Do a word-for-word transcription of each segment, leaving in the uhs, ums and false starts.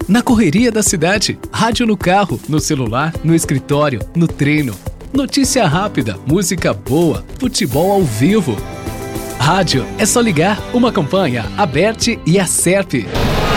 na correria da cidade, rádio no carro, no celular, no escritório, no treino. Notícia rápida, música boa, futebol ao vivo. Rádio é só ligar, uma campanha, a Bert e a Serp.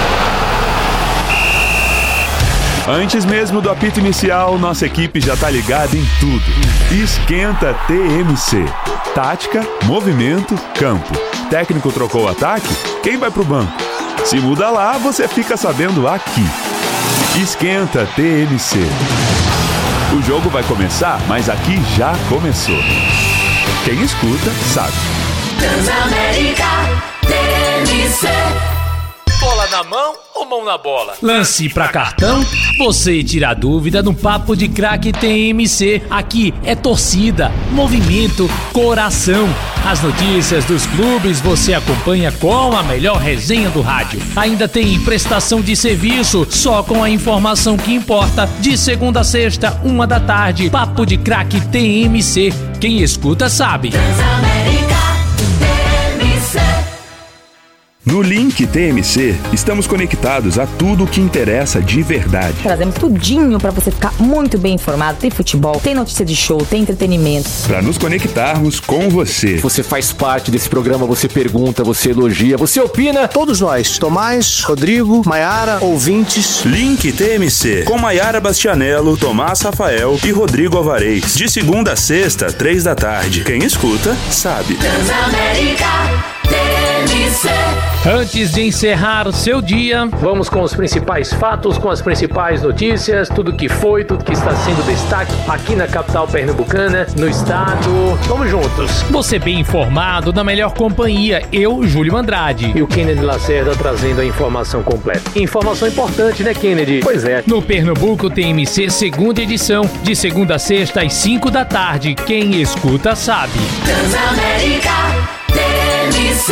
Antes mesmo do apito inicial, nossa equipe já tá ligada em tudo. Esquenta T M C. Tática, movimento, campo. Técnico trocou o ataque? Quem vai pro banco? Se muda lá, você fica sabendo aqui. Esquenta T M C. O jogo vai começar, mas aqui já começou. Quem escuta, sabe. Transamérica T M C. Bola na mão ou mão na bola? Lance pra cartão? Você tira a dúvida no Papo de Craque T M C. Aqui é torcida, movimento, coração. As notícias dos clubes você acompanha com a melhor resenha do rádio. Ainda tem prestação de serviço, só com a informação que importa. De segunda a sexta, uma da tarde. Papo de Craque T M C. Quem escuta sabe. Transamérica T M C. No Link T M C, estamos conectados a tudo o que interessa de verdade. Trazemos tudinho pra você ficar muito bem informado. Tem futebol, tem notícia de show, tem entretenimento. Para nos conectarmos com você. Você faz parte desse programa, você pergunta, você elogia, você opina. Todos nós, Tomás, Rodrigo, Maiara, ouvintes. Link T M C, com Maiara Bastianello, Tomás Rafael e Rodrigo Alvarez. De segunda a sexta, três da tarde. Quem escuta, sabe. Transamérica T M C. Antes de encerrar o seu dia, vamos com os principais fatos, com as principais notícias, tudo que foi, tudo que está sendo destaque aqui na capital pernambucana, no estado. Vamos juntos. Você bem informado, na melhor companhia, eu, Júlio Andrade. E o Kennedy Lacerda trazendo a informação completa. Informação importante, né, Kennedy? Pois é. No Pernambuco T M C, segunda edição, de segunda a sexta às cinco da tarde. Quem escuta sabe. Transamérica T M C.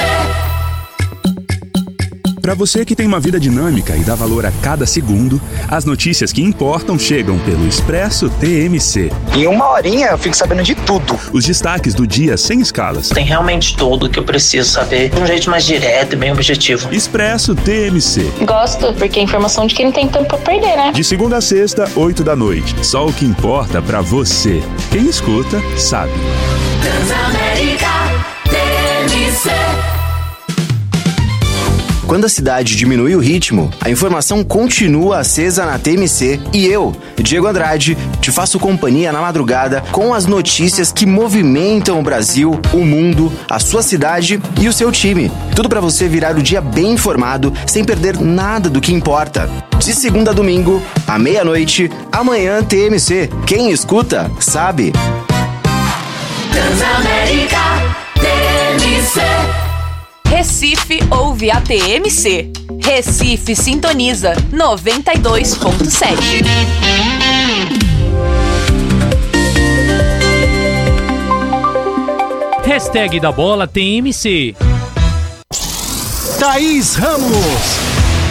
Para você que tem uma vida dinâmica e dá valor a cada segundo, as notícias que importam chegam pelo Expresso T M C. Em uma horinha eu fico sabendo de tudo. Os destaques do dia sem escalas. Tem realmente tudo que eu preciso saber de um jeito mais direto e bem objetivo. Expresso T M C. Gosto, porque é informação de quem não tem tempo pra perder, né? De segunda a sexta, oito da noite. Só o que importa pra você. Quem escuta, sabe. Transamérica T M C. Quando a cidade diminui o ritmo, a informação continua acesa na T M C e eu, Diego Andrade, te faço companhia na madrugada com as notícias que movimentam o Brasil, o mundo, a sua cidade e o seu time. Tudo para você virar o dia bem informado, sem perder nada do que importa. De segunda a domingo, à meia-noite, amanhã T M C. Quem escuta, sabe. Transamérica T M C. Recife ouve a T M C. Recife sintoniza noventa e dois ponto sete. Hashtag da bola T M C. Thaís Ramos.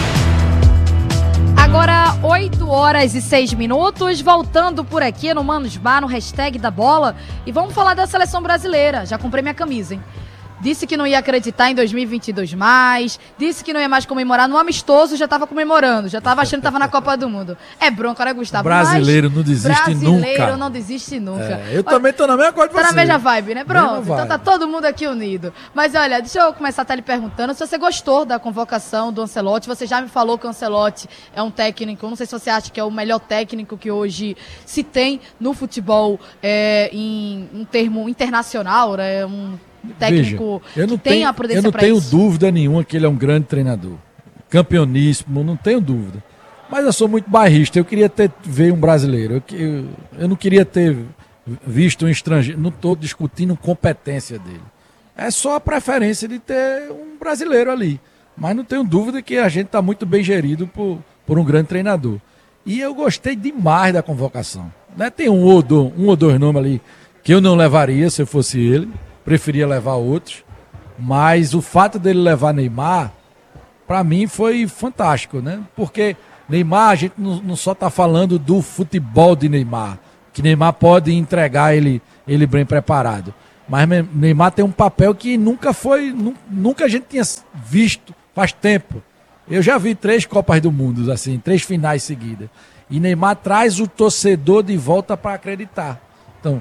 Agora, oito horas e seis minutos, voltando por aqui no Manos Bar, no hashtag da bola. E vamos falar da seleção brasileira. Já comprei minha camisa, hein? Disse que não ia acreditar em dois mil e vinte e dois mais, disse que não ia mais comemorar no amistoso, já tava comemorando, já tava achando que tava na Copa do Mundo. É bronca, né, Gustavo? Brasileiro não desiste brasileiro nunca. Brasileiro não desiste nunca. É, eu olha, também tô na mesma coisa Tá você. na mesma vibe, né? Pronto, vibe. Então tá todo mundo aqui unido. Mas olha, deixa eu começar até lhe perguntando se você gostou da convocação do Ancelotti. Você já me falou que o Ancelotti é um técnico, não sei se você acha que é o melhor técnico que hoje se tem no futebol é, em um termo internacional, né? Um técnico Veja, eu não que tem tenho, a prudência eu não para tenho isso. dúvida nenhuma que ele é um grande treinador. Campeoníssimo, não tenho dúvida. Mas eu sou muito bairrista, eu queria ter ver um brasileiro. Eu, eu, eu não queria ter visto um estrangeiro. Não estou discutindo competência dele. É só a preferência de ter um brasileiro ali. Mas não tenho dúvida que a gente está muito bem gerido por, por um grande treinador. E eu gostei demais da convocação. Né? Tem um ou, dois, um ou dois nomes ali que eu não levaria se eu fosse ele. Preferia levar outros, mas o fato dele levar Neymar, para mim foi fantástico, né? Porque Neymar, a gente não, não só está falando do futebol de Neymar, que Neymar pode entregar ele, ele bem preparado, mas Neymar tem um papel que nunca foi, nunca a gente tinha visto faz tempo, Eu já vi três Copas do Mundo, assim, três finais seguidas. E Neymar traz o torcedor de volta para acreditar. Então,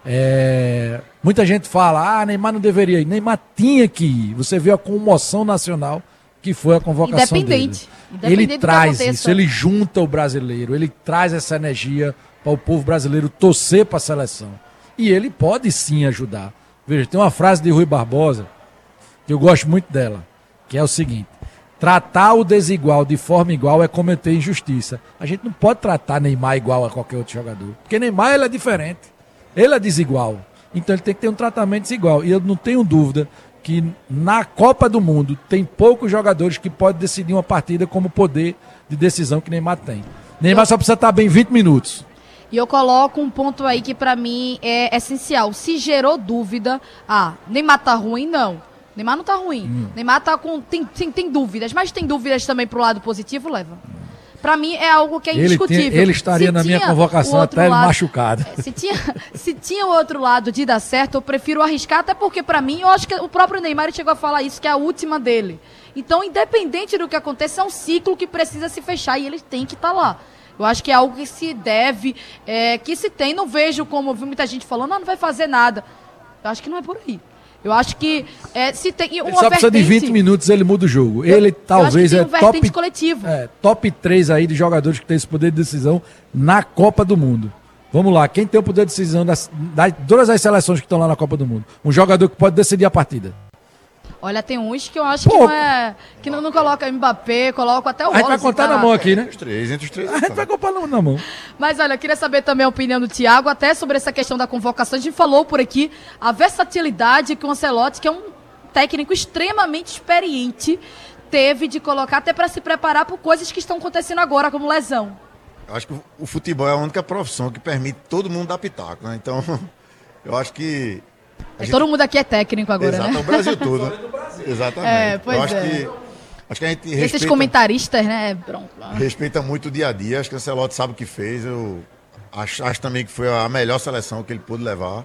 é... muita gente fala, ah, Neymar não deveria ir. Neymar tinha que ir. Você viu a comoção nacional que foi a convocação Independente. dele. Independente ele traz do isso, ele junta o brasileiro, ele traz essa energia para o povo brasileiro torcer para a seleção. E ele pode sim ajudar. Veja, tem uma frase de Rui Barbosa, que eu gosto muito dela, que é o seguinte: tratar o desigual de forma igual é cometer injustiça. A gente não pode tratar Neymar igual a qualquer outro jogador, porque Neymar ele é diferente, ele é desigual, então ele tem que ter um tratamento desigual. E eu não tenho dúvida que na Copa do Mundo tem poucos jogadores que podem decidir uma partida como o poder de decisão que Neymar tem. Neymar só precisa estar bem vinte minutos. E eu coloco um ponto aí que pra mim é essencial. Se gerou dúvida, ah, Neymar tá ruim, não. Neymar não tá ruim. Hum. Neymar tá com. Tem, tem, tem dúvidas, mas tem dúvidas também pro lado positivo, leva. Pra mim é algo que é indiscutível. Ele, tinha, ele estaria se na minha convocação até lado, machucado. Se tinha, se tinha o outro lado de dar certo, eu prefiro arriscar, até porque pra mim, eu acho que o próprio Neymar chegou a falar isso, que é a última dele. Então, independente do que aconteça, é um ciclo que precisa se fechar e ele tem que estar tá lá. Eu acho que é algo que se deve, é, que se tem. Não vejo como, vi muita gente falando, não, não vai fazer nada. Eu acho que não é por aí. Eu acho que é, se tem uma ele só precisa vertente, de vinte minutos, ele muda o jogo. Ele eu, talvez eu é um top, coletivo. É, top três aí de jogadores que tem esse poder de decisão na Copa do Mundo. Vamos lá, quem tem o poder de decisão das, das todas as seleções que estão lá na Copa do Mundo? Um jogador que pode decidir a partida. Olha, tem uns que eu acho Pô, que não é. Que não, não coloca Mbappé, coloca até o A gente vai contar tá na mão aqui, né? Entre os três, entre os três. A gente vai contar na mão. Mas olha, eu queria saber também a opinião do Thiago, até sobre essa questão da convocação. A gente falou por aqui a versatilidade que o Ancelotti, que é um técnico extremamente experiente, teve de colocar até para se preparar por coisas que estão acontecendo agora, como lesão. Eu acho que o futebol é a única profissão que permite todo mundo dar pitaco, né? Então, eu acho que. Gente... Todo mundo aqui é técnico agora, Exato, né? o Brasil todo. Né? Exatamente. É, pois eu acho é. que acho que a gente respeita, esses comentaristas, né? Pronto. Respeita muito o dia a dia. Acho que o Ancelotti sabe o que fez. Eu acho, acho também que foi a melhor seleção que ele pôde levar.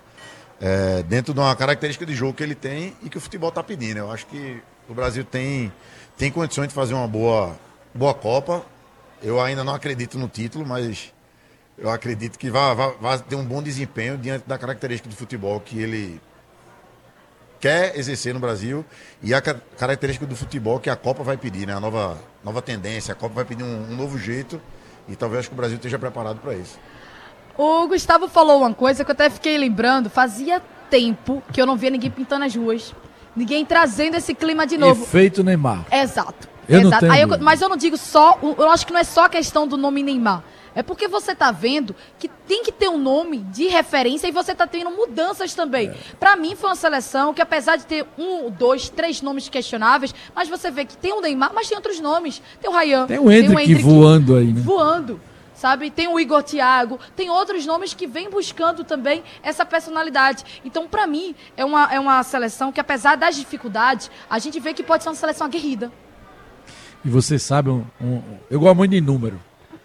É, dentro de uma característica de jogo que ele tem e que o futebol está pedindo. Eu acho que o Brasil tem, tem condições de fazer uma boa, boa Copa. Eu ainda não acredito no título, mas eu acredito que vai, vai, vai ter um bom desempenho diante da característica do futebol que ele quer exercer no Brasil e a característica do futebol que a Copa vai pedir, né? A nova, nova tendência, a Copa vai pedir um, um novo jeito e talvez acho que o Brasil esteja preparado para isso. O Gustavo falou uma coisa que eu até fiquei lembrando, fazia tempo que eu não via ninguém pintando as ruas, ninguém trazendo esse clima de novo. Efeito Neymar. Exato. Eu Exato. não tenho Aí eu, mas eu não digo só, eu acho que não é só a questão do nome Neymar. É porque você tá vendo que tem que ter um nome de referência e você tá tendo mudanças também. É. Pra mim foi uma seleção que, apesar de ter um, dois, três nomes questionáveis, mas você vê que tem o Neymar, mas tem outros nomes. Tem o Ryan, tem o Endrick, tem o Endrick voando aí, né? Voando. Sabe? Tem o Igor Thiago, tem outros nomes que vêm buscando também essa personalidade. Então, pra mim, é uma, é uma seleção que, apesar das dificuldades, a gente vê que pode ser uma seleção aguerrida. E você sabe, um, um, eu gosto muito de número.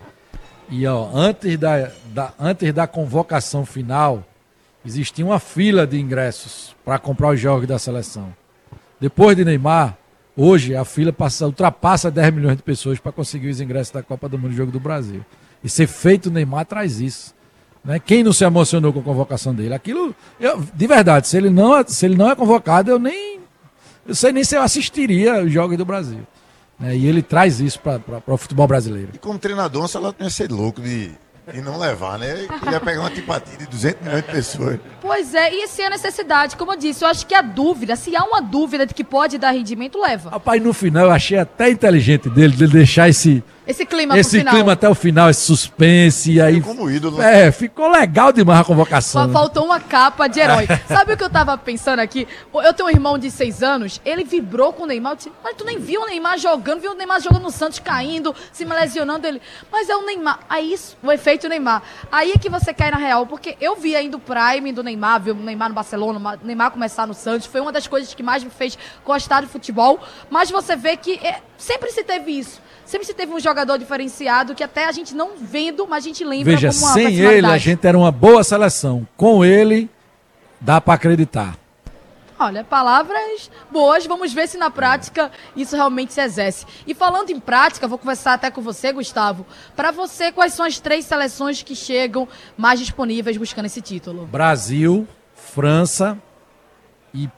E ó, antes da, da, antes da convocação final, existia uma fila de ingressos para comprar os jogos da seleção. Depois de Neymar, hoje a fila passa, ultrapassa dez milhões de pessoas para conseguir os ingressos da Copa do Mundo Jogo do Brasil. E ser feito Neymar traz isso. Né? Quem não se emocionou com a convocação dele? Aquilo, eu, de verdade, se ele, não, se ele não é convocado, eu nem eu sei nem se eu assistiria os jogos do Brasil. Né? E ele traz isso para o futebol brasileiro. E como treinador, o Ancelotti não ia ser louco de, de não levar, né? Ele ia pegar uma antipatia de duzentos milhões de pessoas. Pois é, e se é necessidade, como eu disse, eu acho que a dúvida, se há uma dúvida de que pode dar rendimento, leva. Rapaz, no final eu achei até inteligente dele, de deixar esse... Esse clima Esse final. clima até o final, esse suspense. E aí, como ídolo. Né? É, ficou legal demais a convocação. Só faltou uma capa de herói. Sabe o que eu tava pensando aqui? Eu tenho um irmão de seis anos, ele vibrou com o Neymar. Eu disse, mas tu nem viu o Neymar jogando, viu o Neymar jogando no Santos, caindo, se lesionando ele. Mas é o Neymar. Aí isso, o efeito Neymar. Aí é que você cai na real, porque eu vi ainda o Prime do Neymar, viu o Neymar no Barcelona, o Neymar começar no Santos. Foi uma das coisas que mais me fez gostar de futebol. Mas você vê que é, sempre se teve isso. Sempre se teve um jogador diferenciado que até a gente não vendo, mas a gente lembra Veja, como uma sem ele a gente era uma boa seleção. Com ele, dá para acreditar. Olha, palavras boas, vamos ver se na prática isso realmente se exerce. E falando em prática, vou conversar até com você, Gustavo. Para você, quais são as três seleções que chegam mais disponíveis buscando esse título? Brasil, França e...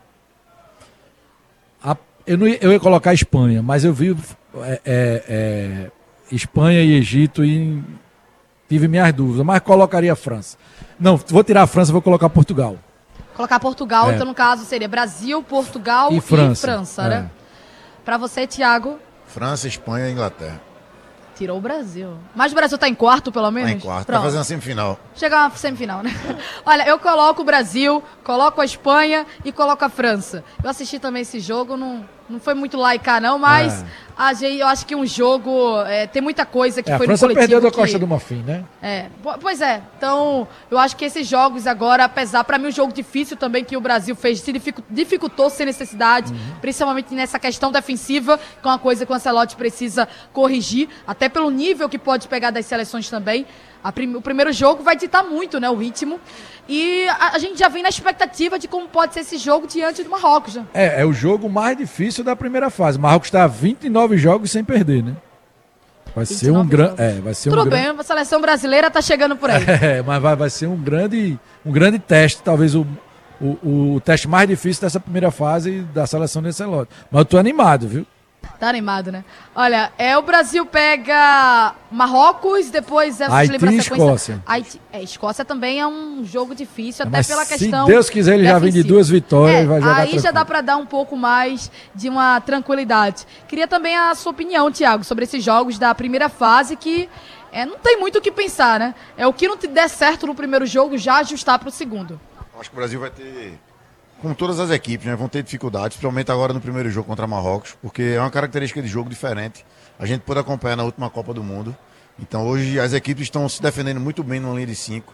A... Eu, não ia, eu ia colocar Espanha, mas eu vi é, é, é, Espanha e Egito e tive minhas dúvidas, mas colocaria a França. Não, vou tirar a França e vou colocar Portugal. Colocar Portugal, é. então no caso seria Brasil, Portugal e e França, França, é. né? Para você, Thiago? França, Espanha e Inglaterra. Tirou o Brasil. Mas o Brasil tá em quarto, pelo menos? Tá em quarto, Pronto. Tá fazendo a semifinal. Chegar uma semifinal, né? Olha, eu coloco o Brasil, coloco a Espanha e coloco a França. Eu assisti também esse jogo, não, não foi muito lá e cá não, mas é. a gente, eu acho que um jogo, é, tem muita coisa que é, foi no coletivo. A França perdeu da que... Costa do Marfim, né? É, pois é. Então, eu acho que esses jogos agora, apesar, para mim, um jogo difícil também que o Brasil fez, se dificultou sem necessidade, uhum. principalmente nessa questão defensiva, que é uma coisa que o Ancelotti precisa corrigir, até pelo nível que pode pegar das seleções também. A prim- o primeiro jogo vai ditar muito, né, o ritmo. E a, a gente já vem na expectativa de como pode ser esse jogo diante do Marrocos. Né? É, é o jogo mais difícil da primeira fase. O Marrocos está a vinte e nove jogos sem perder, né? Vai ser um grande. É, vai ser Tudo um bem, gran... a seleção brasileira tá chegando por aí. É, mas vai, vai ser um grande, um grande teste, talvez o, o, o teste mais difícil dessa primeira fase da seleção de Ancelotti. Mas eu tô animado, viu? Tá animado, né? Olha, é, o Brasil pega Marrocos, depois é Haiti e Escócia. Haiti, é, Escócia também é um jogo difícil, até Mas pela se questão. Se Deus quiser, ele defensiva. já vem de duas vitórias é, e vai jogar aí tranquilo. já dá pra dar um pouco mais de uma tranquilidade. Queria também a sua opinião, Thiago, sobre esses jogos da primeira fase que é, não tem muito o que pensar, né? É o que não te der certo no primeiro jogo, já ajustar pro segundo. Acho que o Brasil vai ter, como todas as equipes, né, vão ter dificuldades, principalmente agora no primeiro jogo contra Marrocos, porque é uma característica de jogo diferente. A gente pôde acompanhar na última Copa do Mundo. Então hoje as equipes estão se defendendo muito bem numa linha de cinco.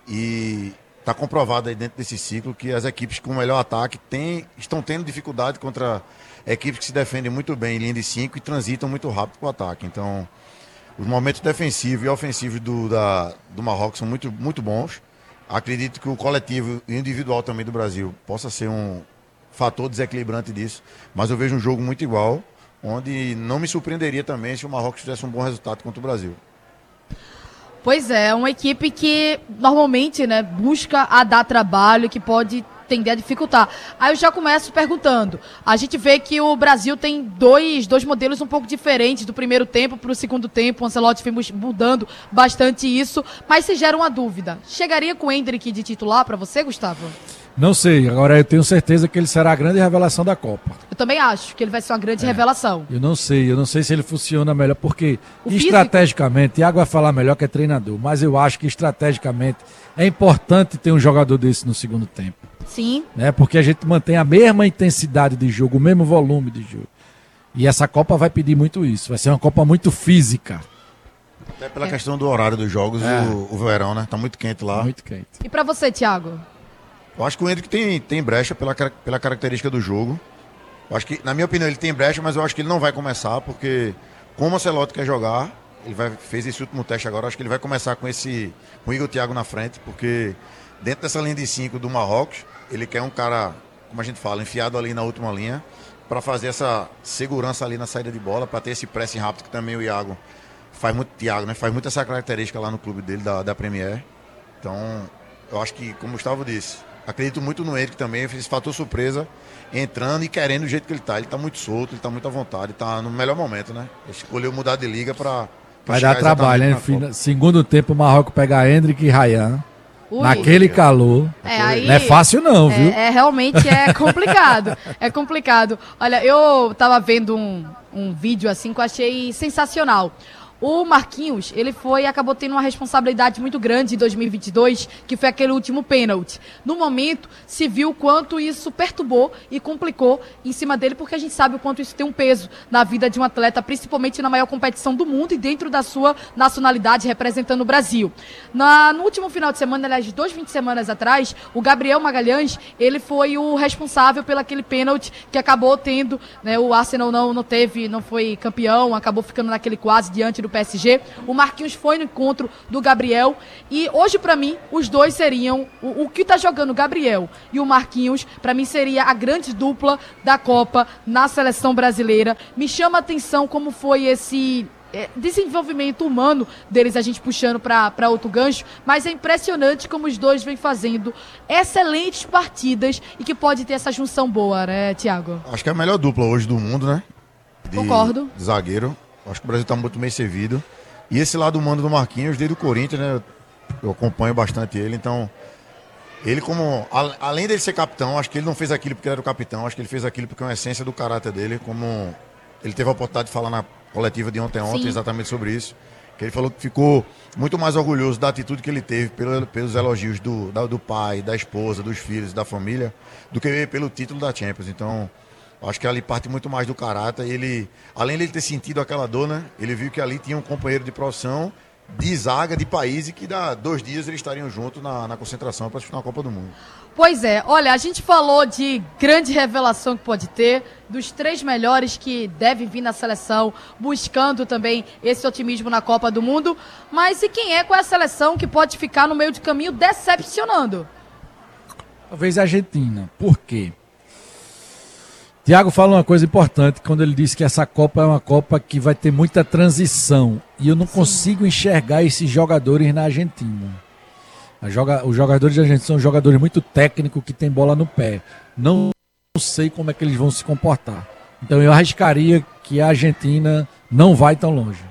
E está comprovado aí dentro desse ciclo que as equipes com o melhor ataque tem, estão tendo dificuldade contra equipes que se defendem muito bem em linha de cinco e transitam muito rápido para o ataque. Então os momentos defensivos e ofensivos do, da, do Marrocos são muito, muito bons. Acredito que o coletivo e individual também do Brasil possa ser um fator desequilibrante disso, mas eu vejo um jogo muito igual, onde não me surpreenderia também se o Marrocos tivesse um bom resultado contra o Brasil. Pois é, uma equipe que normalmente, né, busca a dar trabalho, que pode tender a dificultar. Aí eu já começo perguntando. A gente vê que o Brasil tem dois, dois modelos um pouco diferentes do primeiro tempo para o segundo tempo. O Ancelotti foi mudando bastante isso, mas se gera uma dúvida. Chegaria com o Endrick de titular para você, Gustavo? Não sei, agora eu tenho certeza que ele será a grande revelação da Copa. Eu também acho que ele vai ser uma grande é. revelação. Eu não sei, eu não sei se ele funciona melhor, porque o estrategicamente, Thiago vai falar melhor que é treinador, mas eu acho que estrategicamente é importante ter um jogador desse no segundo tempo. Sim. Né? Porque a gente mantém a mesma intensidade de jogo, o mesmo volume de jogo. E essa Copa vai pedir muito isso, vai ser uma Copa muito física. Até pela é. questão do horário dos jogos, é. o, o verão, né? Tá muito quente lá. Muito quente. E pra você, Thiago? Eu acho que o Endrick tem, tem brecha pela, pela característica do jogo. Eu acho que, na minha opinião, ele tem brecha, mas eu acho que ele não vai começar, porque como o Ancelotti quer jogar, ele vai, fez esse último teste agora, acho que ele vai começar com esse com o Igor Thiago na frente, porque dentro dessa linha de cinco do Marrocos, ele quer um cara, como a gente fala, enfiado ali na última linha, para fazer essa segurança ali na saída de bola, para ter esse pressing rápido que também o Iago faz muito, Thiago, né? Faz muito essa característica lá no clube dele, da, da Premier. Então, eu acho que, como o Gustavo disse, acredito muito no Endrick também, esse fator surpresa, entrando e querendo do jeito que ele tá. Ele tá muito solto, ele tá muito à vontade, tá no melhor momento, né? Ele escolheu mudar de liga para vai dar trabalho, né? Fina, segundo tempo, o Marrocos pega Endrick e Ryan. Ui. Naquele calor. É, aí, não é fácil não, é, viu? É, realmente é complicado. é complicado. Olha, eu tava vendo um, um vídeo assim que eu achei sensacional. O Marquinhos, ele foi, acabou tendo uma responsabilidade muito grande em dois mil e vinte e dois, que foi aquele último pênalti. No momento, se viu o quanto isso perturbou e complicou em cima dele, porque a gente sabe o quanto isso tem um peso na vida de um atleta, principalmente na maior competição do mundo e dentro da sua nacionalidade, representando o Brasil. Na, no último final de semana, aliás, dois fins de semana atrás, o Gabriel Magalhães, ele foi o responsável pelo aquele pênalti que acabou tendo, né, o Arsenal não, não teve, não foi campeão, acabou ficando naquele quase diante do P S G. O Marquinhos foi no encontro do Gabriel. E hoje, pra mim, os dois seriam... O, o que tá jogando o Gabriel e o Marquinhos, pra mim, seria a grande dupla da Copa na seleção brasileira. Me chama a atenção como foi esse... desenvolvimento humano deles, a gente puxando para outro gancho, mas é impressionante como os dois vêm fazendo excelentes partidas e que pode ter essa junção boa, né, Thiago? Acho que é a melhor dupla hoje do mundo, né? De, Concordo. De zagueiro. Acho que o Brasil tá muito bem servido. E esse lado humano do Marquinhos, desde o Corinthians, né? Eu acompanho bastante ele, então... Ele como... Além dele ser capitão, acho que ele não fez aquilo porque ele era o capitão, acho que ele fez aquilo porque é uma essência do caráter dele, como... Ele teve a oportunidade de falar na coletiva de ontem ontem, Sim. exatamente sobre isso. Que ele falou que ficou muito mais orgulhoso da atitude que ele teve pelo, pelos elogios do, da, do pai, da esposa, dos filhos, da família, do que pelo título da Champions. Então, acho que ali parte muito mais do caráter. E ele, além de ele ter sentido aquela dor, né? Ele viu que ali tinha um companheiro de profissão, de zaga, de país, e que dá dois dias eles estariam juntos na, na concentração para disputar a Copa do Mundo. Pois é, olha, a gente falou de grande revelação que pode ter, dos três melhores que devem vir na seleção, buscando também esse otimismo na Copa do Mundo, mas e quem é com a seleção que pode ficar no meio de caminho decepcionando? Talvez a Argentina. Por quê? Thiago fala uma coisa importante quando ele disse que essa Copa é uma Copa que vai ter muita transição, e eu não Sim. consigo enxergar esses jogadores na Argentina. Joga, os jogadores da Argentina são jogadores muito técnicos que tem bola no pé. Não sei como é que eles vão se comportar. Então eu arriscaria que a Argentina não vai tão longe.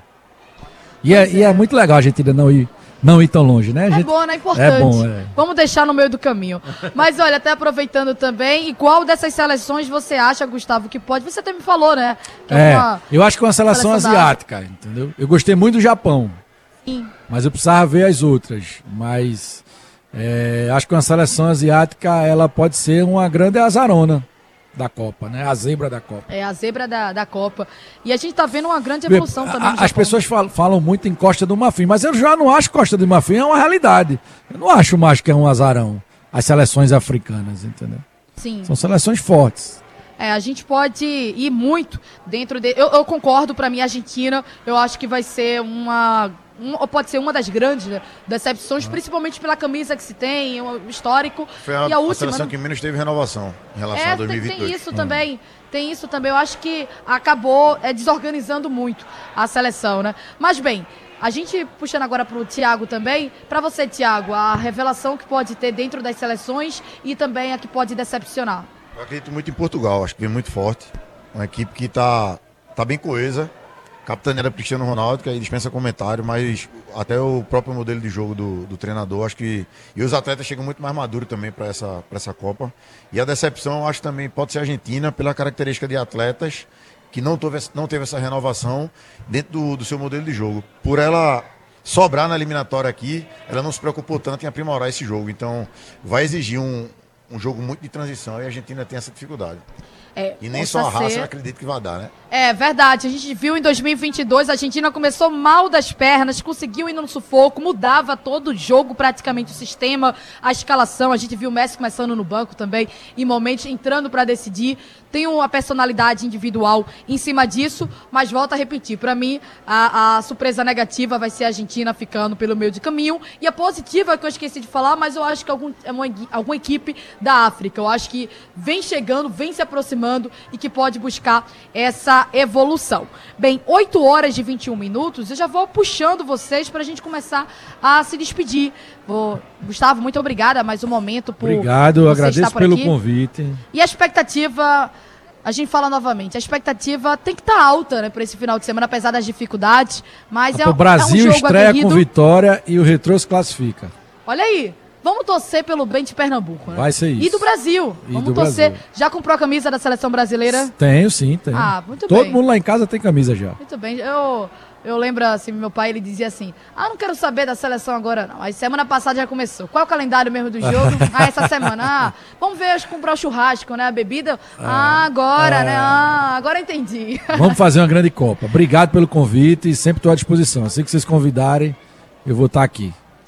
E é, é. e é muito legal a Argentina não ir, não ir tão longe, né? A gente... É bom, né? É importante. É bom, é. Vamos deixar no meio do caminho. Mas olha, até aproveitando também, e qual dessas seleções você acha, Gustavo, que pode? Você até me falou, né? Que é, é uma... eu acho que é uma seleção, seleção asiática, entendeu? Eu gostei muito do Japão. Sim. Mas eu precisava ver as outras. Mas é, acho que uma seleção asiática ela pode ser uma grande azarona da Copa, né? A zebra da Copa. É, a zebra da, da Copa. E a gente tá vendo uma grande evolução a, também. A, as pessoas falam, falam muito em Costa do Marfim, mas eu já não acho Costa do Marfim é uma realidade. Eu não acho mais que é um azarão as seleções africanas, entendeu? Sim. São seleções fortes. É, a gente pode ir muito dentro de... Eu, eu concordo, para mim, a Argentina, eu acho que vai ser uma... Um, ou pode ser uma das grandes, né, decepções, ah. principalmente pela camisa que se tem, o histórico. Foi a, e a, última, a seleção né? que menos teve renovação em relação é, a dois mil e vinte e dois. Tem isso hum. também, tem isso também. Eu acho que acabou é, desorganizando muito a seleção, né? Mas bem, a gente puxando agora para o Thiago também, para você, Thiago, a revelação que pode ter dentro das seleções e também a que pode decepcionar. Eu acredito muito em Portugal, acho que vem muito forte. Uma equipe que está tá bem coesa. Capitaneira Cristiano Ronaldo, que aí dispensa comentário, mas até o próprio modelo de jogo do, do treinador, acho que... E os atletas chegam muito mais maduros também para essa, para essa Copa. E a decepção, acho que também pode ser a Argentina, pela característica de atletas que não teve, não teve essa renovação dentro do, do seu modelo de jogo. Por ela sobrar na eliminatória aqui, ela não se preocupou tanto em aprimorar esse jogo. Então, vai exigir um, um jogo muito de transição e a Argentina tem essa dificuldade. É, e nem só a raça, ser... eu acredito que vai dar, né? É verdade, a gente viu em dois mil e vinte e dois, a Argentina começou mal das pernas, conseguiu ir no sufoco, mudava todo o jogo, praticamente o sistema, a escalação, a gente viu o Messi começando no banco também, em momentos entrando para decidir, tem uma personalidade individual em cima disso, mas volta a repetir, para mim a, a surpresa negativa vai ser a Argentina ficando pelo meio de caminho, e a positiva que eu esqueci de falar, mas eu acho que algum, é uma, alguma equipe da África, eu acho que vem chegando, vem se aproximando e que pode buscar essa evolução. Bem, oito horas e vinte e um minutos, eu já vou puxando vocês para a gente começar a se despedir. Vou... Gustavo, muito obrigada mais um momento por Obrigado, eu agradeço pelo aqui. convite. E a expectativa, a gente fala novamente, a expectativa tem que estar tá alta, né, para esse final de semana, apesar das dificuldades, mas ah, é, o Brasil é um jogo estreia aguerrido. Com vitória e o Retrô se classifica. Olha aí. Vamos torcer pelo bem de Pernambuco, né? Vai ser isso. E do Brasil. E Vamos do torcer. Brasil. Já comprou a camisa da seleção brasileira? Tenho, sim, tenho. Ah, muito Todo bem. mundo lá em casa tem camisa já. Muito bem. Eu, eu lembro, assim, meu pai, ele dizia assim, ah, não quero saber da seleção agora, não. Aí semana passada já começou. Qual é o calendário mesmo do jogo? ah, essa semana. Ah, vamos ver, acho, comprar o churrasco, né? A bebida. Ah, agora, ah. né? Ah, agora entendi. Vamos fazer uma grande Copa. Obrigado pelo convite e sempre estou à disposição. Assim que vocês convidarem, eu vou estar aqui.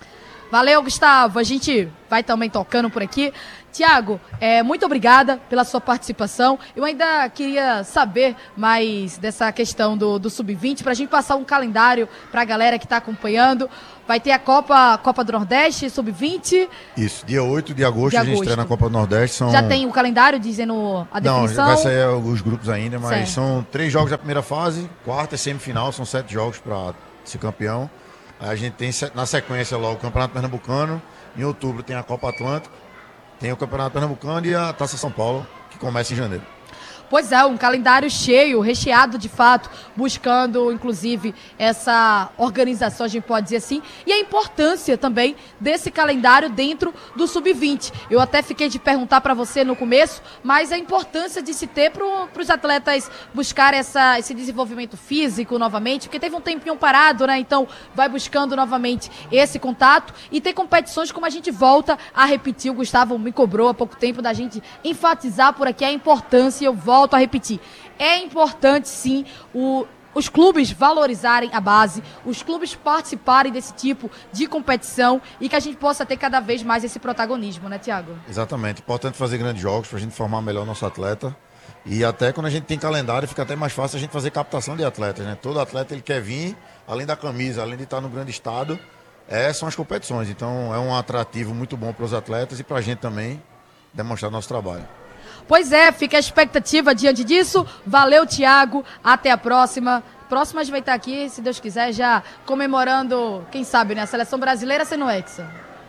Valeu, Gustavo. A gente vai também tocando por aqui. Tiago, é, muito obrigada pela sua participação. Eu ainda queria saber mais dessa questão do, do sub vinte, para a gente passar um calendário para a galera que está acompanhando. Vai ter a Copa, Copa do Nordeste, sub vinte. Isso, dia oito de agosto, de a gente agosto. estreia na Copa do Nordeste. São... Já tem o calendário dizendo a definição? Não, vai sair os grupos ainda, mas certo. São três jogos da primeira fase, quarta e semifinal, são sete jogos para ser campeão. A gente tem na sequência logo o Campeonato Pernambucano, em outubro tem a Copa Atlântico, tem o Campeonato Pernambucano e a Taça São Paulo, que começa em janeiro. Pois é, um calendário cheio, recheado de fato, buscando inclusive essa organização, a gente pode dizer assim, e a importância também desse calendário dentro do sub vinte. Eu até fiquei de perguntar para você no começo, mas a importância de se ter para os atletas buscar essa, esse desenvolvimento físico novamente, porque teve um tempinho parado, né? Então vai buscando novamente esse contato e ter competições como a gente volta a repetir. O Gustavo me cobrou há pouco tempo da gente enfatizar por aqui a importância, e eu volto Volto a repetir, é importante sim o, os clubes valorizarem a base, os clubes participarem desse tipo de competição e que a gente possa ter cada vez mais esse protagonismo, né, Tiago? Exatamente, importante fazer grandes jogos para a gente formar melhor o nosso atleta e até quando a gente tem calendário fica até mais fácil a gente fazer captação de atletas, né? Todo atleta ele quer vir, além da camisa, além de estar no grande estado, é, são as competições, então é um atrativo muito bom para os atletas e para a gente também demonstrar nosso trabalho. Pois é, fica a expectativa diante disso. Valeu, Tiago. Até a próxima. Próxima a gente vai estar aqui, se Deus quiser, já comemorando, quem sabe, né? A seleção brasileira sendo hexa.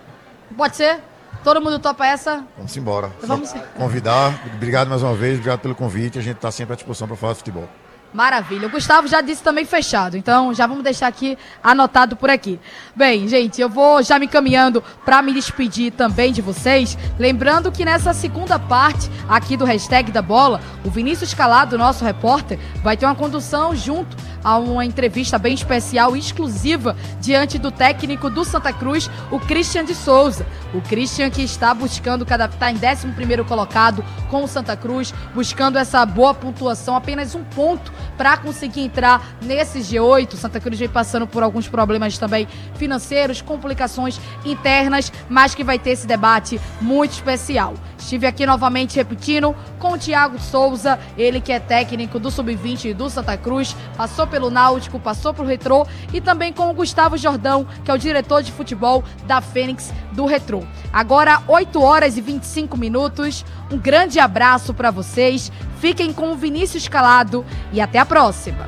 Pode ser? Todo mundo topa essa? Vamos embora. Vamos convidar. Obrigado mais uma vez, obrigado pelo convite. A gente está sempre à disposição para falar de futebol. Maravilha. O Gustavo já disse também fechado, então já vamos deixar aqui anotado por aqui. Bem, gente, eu vou já me encaminhando para me despedir também de vocês, lembrando que nessa segunda parte aqui do Hashtag da Bola, o Vinícius Calado, nosso repórter, vai ter uma condução junto a uma entrevista bem especial e exclusiva diante do técnico do Santa Cruz, o Christian de Souza. O Christian que está buscando, cada está em décimo primeiro colocado com o Santa Cruz, buscando essa boa pontuação, apenas um ponto para conseguir entrar nesse G oito. Santa Cruz vem passando por alguns problemas também financeiros, complicações internas, mas que vai ter esse debate muito especial. Estive aqui novamente repetindo com o Thiago Souza, ele que é técnico do sub vinte do Santa Cruz, passou pelo Náutico, passou pelo Retrô, e também com o Gustavo Jordão, que é o diretor de futebol da Fênix do Retrô. Agora, oito horas e vinte e cinco minutos, um grande abraço para vocês, fiquem com o Vinícius Calado e até a próxima.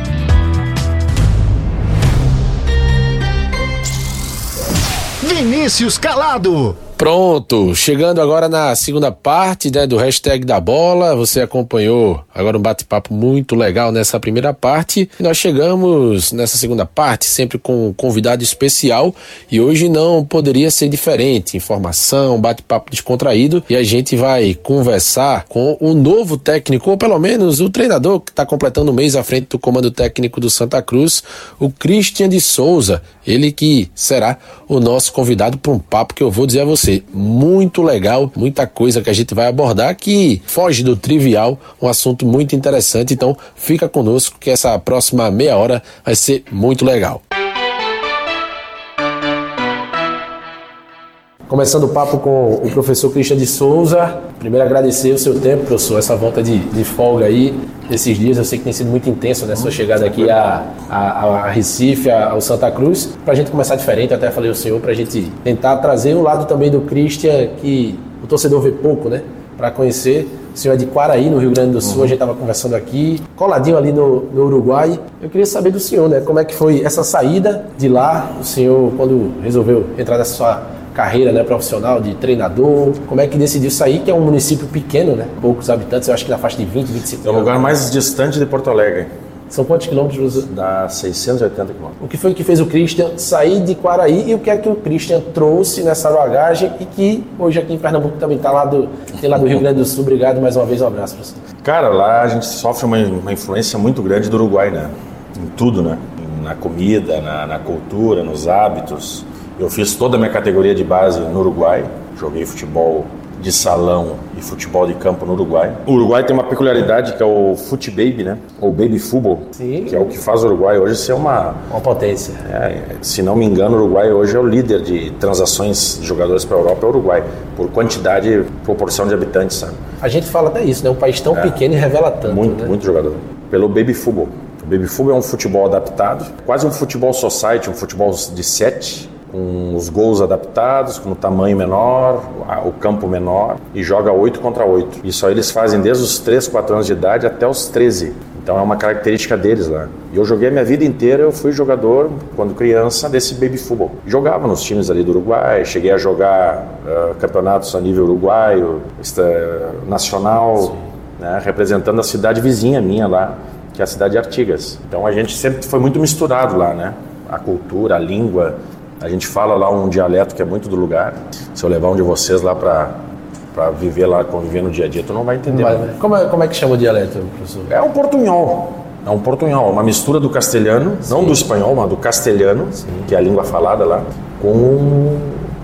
Vinícius Calado. Pronto, chegando agora na segunda parte, né, do Hashtag da Bola. Você acompanhou agora um bate-papo muito legal nessa primeira parte. Nós chegamos nessa segunda parte sempre com um convidado especial e hoje não poderia ser diferente. Informação, bate-papo descontraído, e a gente vai conversar com o novo técnico, ou pelo menos o treinador que está completando um mês à frente do comando técnico do Santa Cruz, o Christian de Souza. Ele que será o nosso convidado para um papo que eu vou dizer a você, muito legal, muita coisa que a gente vai abordar que foge do trivial, um assunto muito interessante. Então fica conosco que essa próxima meia hora vai ser muito legal. Começando o papo com o professor Christian de Souza. Primeiro agradecer o seu tempo, professor, essa volta de, de folga aí, esses dias. Eu sei que tem sido muito intenso, né, sua chegada aqui a, a, a Recife, a, ao Santa Cruz. Pra gente começar diferente, eu até falei ao senhor, pra gente tentar trazer o lado também do Christian, que o torcedor vê pouco, né, pra conhecer. O senhor é de Quaraí, no Rio Grande do Sul, uhum. A gente estava conversando aqui, coladinho ali no, no Uruguai. Eu queria saber do senhor, né, como é que foi essa saída de lá, o senhor, quando resolveu entrar nessa sua carreira, né, profissional de treinador, como é que decidiu sair, que é um município pequeno, né, poucos habitantes, eu acho que na faixa de vinte, vinte e cinco. É o lugar mais distante de Porto Alegre. São quantos quilômetros? Dá seiscentos e oitenta quilômetros. O que foi que fez o Christian sair de Quaraí e o que é que o Christian trouxe nessa bagagem e que hoje aqui em Pernambuco também está lá do, tem lá do Rio Grande do Sul. Obrigado mais uma vez, um abraço para você. Cara, lá a gente sofre uma, uma influência muito grande do Uruguai, né, em tudo, né, na comida, na, na cultura, nos hábitos. Eu fiz toda a minha categoria de base no Uruguai, joguei futebol de salão e futebol de campo no Uruguai. O Uruguai tem uma peculiaridade que é o Fute Baby, né? Ou Baby Futebol, que é o que faz o Uruguai hoje ser uma... Uma potência. É, se não me engano, o Uruguai hoje é o líder de transações de jogadores para a Europa, é o Uruguai, por quantidade e proporção de habitantes, sabe? A gente fala até isso, né? Um país tão é, pequeno e revela tanto, Muito, né? muito jogador. Pelo Baby Futebol. O Baby Futebol é um futebol adaptado, quase um futebol society, um futebol de sete, com os gols adaptados, com o tamanho menor, o campo menor, e joga oito contra oito. Isso aí eles fazem desde os três, quatro anos de idade até os treze. Então é uma característica deles lá. E eu joguei a minha vida inteira, eu fui jogador, quando criança, desse baby futebol. Jogava nos times ali do Uruguai, cheguei a jogar uh, campeonatos a nível uruguaio, uh, nacional, né, representando a cidade vizinha minha lá, que é a cidade de Artigas. Então a gente sempre foi muito misturado lá, né? A cultura, a língua. A gente fala lá um dialeto que é muito do lugar. Se eu levar um de vocês lá para para viver lá, conviver no dia a dia, tu não vai entender. Vai, né? como, é, como é que chama o dialeto, professor? É um portunhol. É um portunhol, uma mistura do castelhano, Sim. não do espanhol, mas do castelhano, Sim. que é a língua falada lá, com o,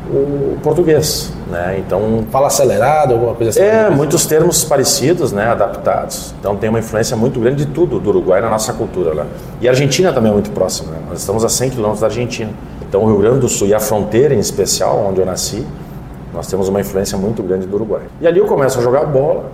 o português, né? Então, fala acelerado, alguma coisa assim? É, muitos termos parecidos, né, adaptados. Então tem uma influência muito grande de tudo do Uruguai na nossa cultura lá. E a Argentina também é muito próxima, né? Nós estamos a cem quilômetros da Argentina. Então o Rio Grande do Sul e a fronteira em especial, onde eu nasci, nós temos uma influência muito grande do Uruguai. E ali eu começo a jogar bola,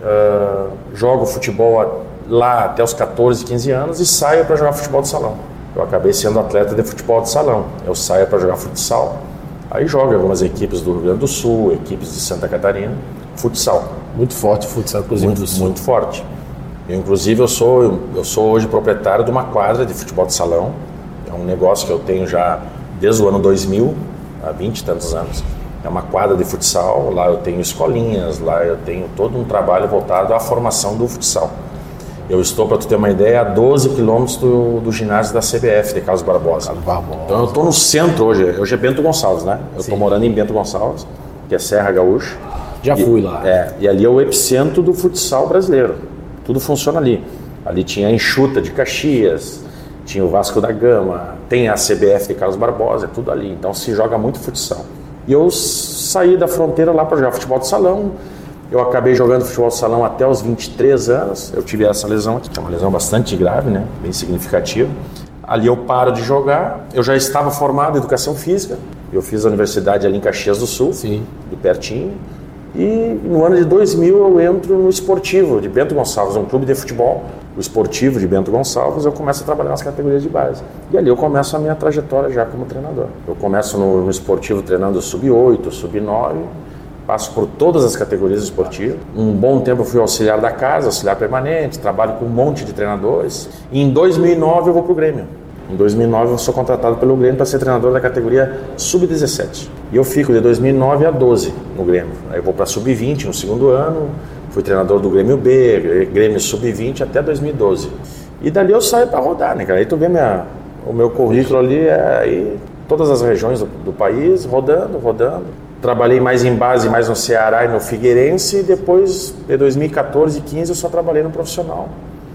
uh, jogo futebol lá até os catorze, quinze anos e saio para jogar futebol de salão. Eu acabei sendo atleta de futebol de salão. Eu saio para jogar futsal, aí jogo em algumas equipes do Rio Grande do Sul, equipes de Santa Catarina, futsal. Muito forte o futsal, inclusive, muito, do Sul. Muito forte. Eu, inclusive, eu sou, eu sou hoje proprietário de uma quadra de futebol de salão. É um negócio que eu tenho já desde o ano dois mil, há vinte e tantos anos. É uma quadra de futsal, lá eu tenho escolinhas, lá eu tenho todo um trabalho voltado à formação do futsal. Eu estou, para tu ter uma ideia, a doze quilômetros do, do ginásio da C B F, de Carlos Barbosa. Carlos Barbosa. Então eu estou no centro hoje, hoje é Bento Gonçalves, né? Eu estou morando em Bento Gonçalves, que é Serra Gaúcha. Já e, fui lá. É, e ali é o epicentro do futsal brasileiro. Tudo funciona ali. Ali tinha a Enxuta de Caxias, tinha o Vasco da Gama, tem a C B F de Carlos Barbosa, é tudo ali. Então se joga muito futsal. E eu saí da fronteira lá para jogar futebol de salão. Eu acabei jogando futebol de salão até os vinte e três anos. Eu tive essa lesão aqui, que é uma lesão bastante grave, né? Bem significativa. Ali eu paro de jogar. Eu já estava formado em educação física. Eu fiz a universidade ali em Caxias do Sul, Sim. de pertinho. E no ano de dois mil eu entro no Esportivo de Bento Gonçalves, um clube de futebol. O Esportivo de Bento Gonçalves, eu começo a trabalhar nas categorias de base. E ali eu começo a minha trajetória já como treinador. Eu começo no, no Esportivo treinando sub oito, sub nove, passo por todas as categorias esportivas. Um bom tempo eu fui auxiliar da casa, auxiliar permanente, trabalho com um monte de treinadores. E em dois mil e nove eu vou para o Grêmio. Em dois mil e nove eu sou contratado pelo Grêmio para ser treinador da categoria sub dezessete. E eu fico de dois mil e nove a doze no Grêmio. Aí eu vou para sub vinte no segundo ano, fui treinador do Grêmio B, Grêmio sub vinte até dois mil e doze. E dali eu saio para rodar, né, cara? Aí tu vê minha, o meu currículo ali, é aí todas as regiões do, do país, rodando, rodando. Trabalhei mais em base, mais no Ceará e no Figueirense, e depois, de dois mil e catorze e quinze, eu só trabalhei no profissional.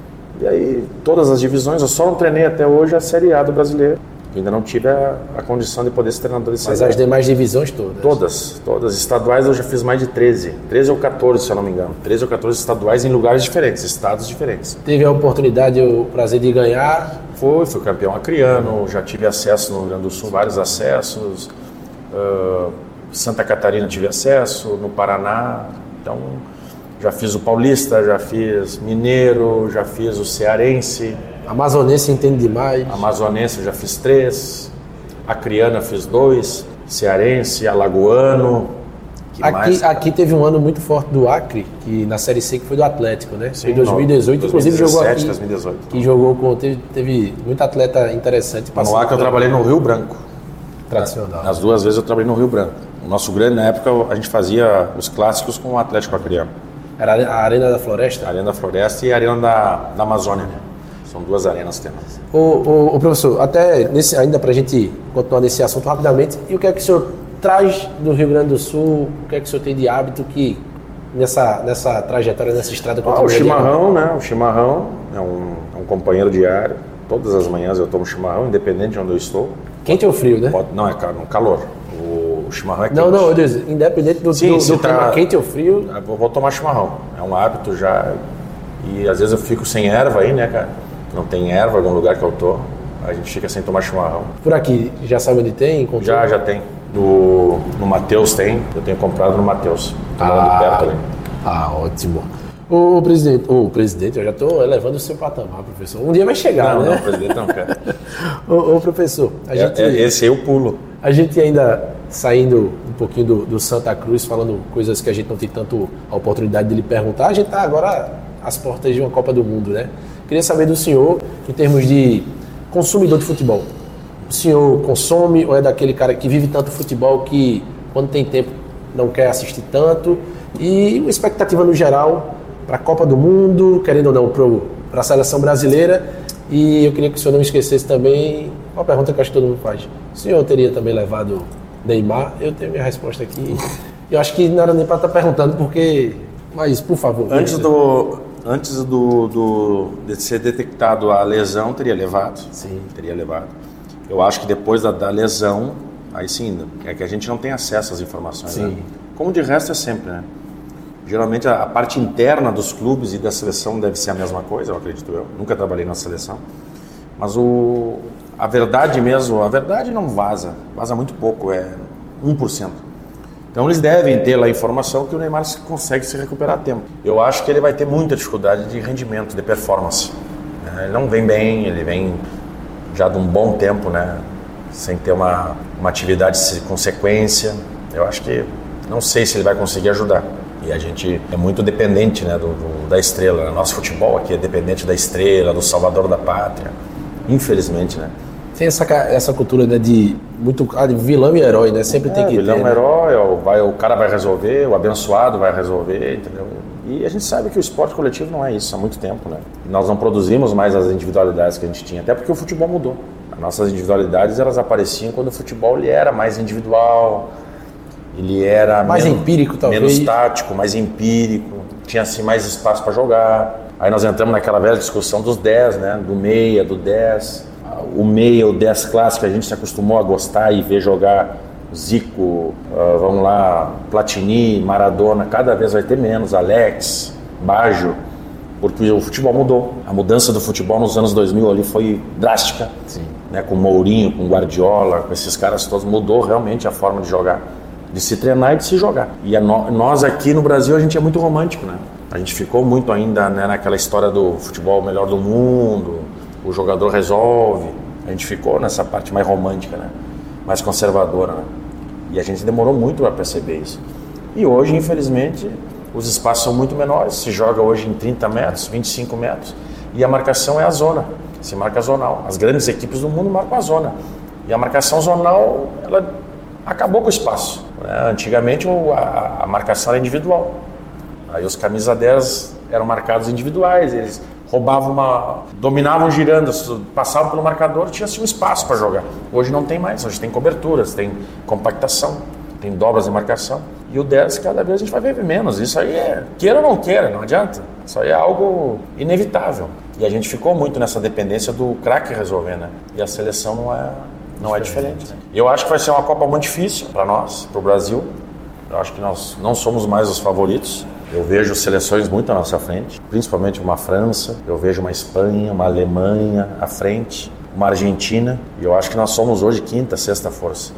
E aí, todas as divisões, eu só não treinei até hoje a Série A do brasileiro. Ainda não tive a, a condição de poder ser treinador de Série A. Mas as demais divisões todas? Todas, todas. Estaduais eu já fiz mais de treze. treze ou catorze, se eu não me engano. treze ou catorze estaduais em lugares diferentes, estados diferentes. Teve a oportunidade, o prazer de ganhar? Foi, fui campeão acriano, já tive acesso no Rio Grande do Sul, vários acessos. Uh, Santa Catarina tive acesso, no Paraná. Então, já fiz o Paulista, já fiz Mineiro, já fiz o Cearense. Amazonense entende demais. Amazonense eu já fiz três. Acriana fiz dois. Cearense, Alagoano. Que aqui, mais? aqui teve um ano muito forte do Acre, que na Série C, que foi do Atlético, né? Sim, em dois mil e dezoito, inclusive jogou aqui. dois mil e dezoito. Que jogou com. Teve, teve muito atleta interessante. No Acre eu trabalhei no Rio Branco. Tradicional. As duas vezes eu trabalhei no Rio Branco. O nosso grande, na época, a gente fazia os clássicos com o Atlético Acreano. Era a Arena da Floresta? A Arena da Floresta e a Arena da, da Amazônia, né? São duas arenas que temos. Ô, ô, ô, professor, até nesse, ainda para a gente continuar nesse assunto rapidamente, e o que é que o senhor traz do Rio Grande do Sul, o que é que o senhor tem de hábito que nessa, nessa trajetória, nessa estrada... Ah, o chimarrão, né? O chimarrão é um, é um companheiro diário. Todas as manhãs eu tomo chimarrão, independente de onde eu estou. Quente ou frio, né? Pode, não, é um calor. O o chimarrão é quente. Não, não, eu disse, independente do, Sim, do, se do tá, clima quente ou frio... Eu vou tomar chimarrão. É um hábito já. E às vezes eu fico sem erva aí, né, cara? Não tem erva em algum lugar que eu tô. A gente fica sem tomar chimarrão. Por aqui, já sabe onde tem? Encontrou? Já, já tem. No, no Mateus tem. Eu tenho comprado no Mateus. Tô morando perto ali. Ah, ótimo. Ô, ô presidente, ô, presidente, eu já estou elevando o seu patamar, professor. Um dia vai chegar, não, né? Não, não, presidente não quer. ô, ô, professor, a é, gente... É, esse aí eu pulo. A gente ainda saindo um pouquinho do, do Santa Cruz, falando coisas que a gente não tem tanto a oportunidade de lhe perguntar, a gente está agora às portas de uma Copa do Mundo, né? Queria saber do senhor, em termos de consumidor de futebol. O senhor consome ou é daquele cara que vive tanto futebol que, quando tem tempo, não quer assistir tanto? E uma expectativa no geral para a Copa do Mundo, querendo ou não, para a seleção brasileira. E eu queria que o senhor não esquecesse também uma pergunta que eu acho que todo mundo faz. O senhor teria também levado Neymar? Eu tenho minha resposta aqui. Eu acho que não era nem para estar perguntando, porque... Mas, por favor. Antes, do, antes do, do, de ser detectado a lesão, teria levado. Sim. Teria levado. Eu acho que depois da, da lesão, aí sim, é que a gente não tem acesso às informações. Sim. Né? Como de resto é sempre, né? Geralmente a, a parte interna dos clubes e da seleção deve ser a mesma coisa, eu acredito eu. Nunca trabalhei na seleção. Mas o, a verdade mesmo, a verdade não vaza. Vaza muito pouco, é um por cento. Então eles devem ter lá a informação que o Neymar consegue se recuperar a tempo. Eu acho que ele vai ter muita dificuldade de rendimento, de performance. Ele não vem bem, ele vem já de um bom tempo, né? Sem ter uma, uma atividade com sequência. Eu acho que não sei se ele vai conseguir ajudar. E a gente é muito dependente, né, do, do, da estrela. Nosso futebol aqui é dependente da estrela, do salvador da pátria. Infelizmente, né? Tem essa, essa cultura, né, de muito ah, de vilão e herói, né? Sempre é, tem que vilão ter. Vilão e herói, o, vai, o cara vai resolver, o abençoado vai resolver, entendeu? E a gente sabe que o esporte coletivo não é isso há muito tempo, né? Nós não produzimos mais as individualidades que a gente tinha, até porque o futebol mudou. As nossas individualidades, elas apareciam quando o futebol ele era mais individual, ele era mais menos, empírico, talvez. Menos tático, mais empírico, tinha assim mais espaço para jogar. Aí nós entramos naquela velha discussão dos dez, né? Do meia, do dez. O meia, o dez clássico, a gente se acostumou a gostar e ver jogar Zico, uh, vamos lá, Platini, Maradona, cada vez vai ter menos, Alex, Baggio, porque o futebol mudou. A mudança do futebol nos anos dois mil ali foi drástica. Sim. Né? Com Mourinho, com Guardiola, com esses caras todos, mudou realmente a forma de jogar, de se treinar e de se jogar. E a no, nós aqui no Brasil, a gente é muito romântico, né? A gente ficou muito ainda, né, naquela história do futebol melhor do mundo, o jogador resolve. A gente ficou nessa parte mais romântica, né? Mais conservadora, né? E a gente demorou muito para perceber isso. E hoje, infelizmente, os espaços são muito menores. Se joga hoje em trinta metros, vinte e cinco metros. E a marcação é a zona. Se marca zonal. As grandes equipes do mundo marcam a zona. E a marcação zonal, ela acabou com o espaço. Né? Antigamente, a, a marcação era individual. Aí os camisa dez eram marcados individuais. Eles roubavam uma... dominavam girando, passavam pelo marcador, tinha-se um espaço para jogar. Hoje não tem mais, hoje tem coberturas, tem compactação, tem dobras de marcação. E o dez cada vez a gente vai ver menos. Isso aí é, queira ou não queira, não adianta. Isso aí é algo inevitável. E a gente ficou muito nessa dependência do craque resolver, né? E a seleção não é, não é diferente. Né? Eu acho que vai ser uma Copa muito difícil para nós, para o Brasil. Eu acho que nós não somos mais os favoritos. Eu vejo seleções muito à nossa frente, principalmente uma França, eu vejo uma Espanha, uma Alemanha à frente, uma Argentina, e eu acho que nós somos hoje quinta, sexta força.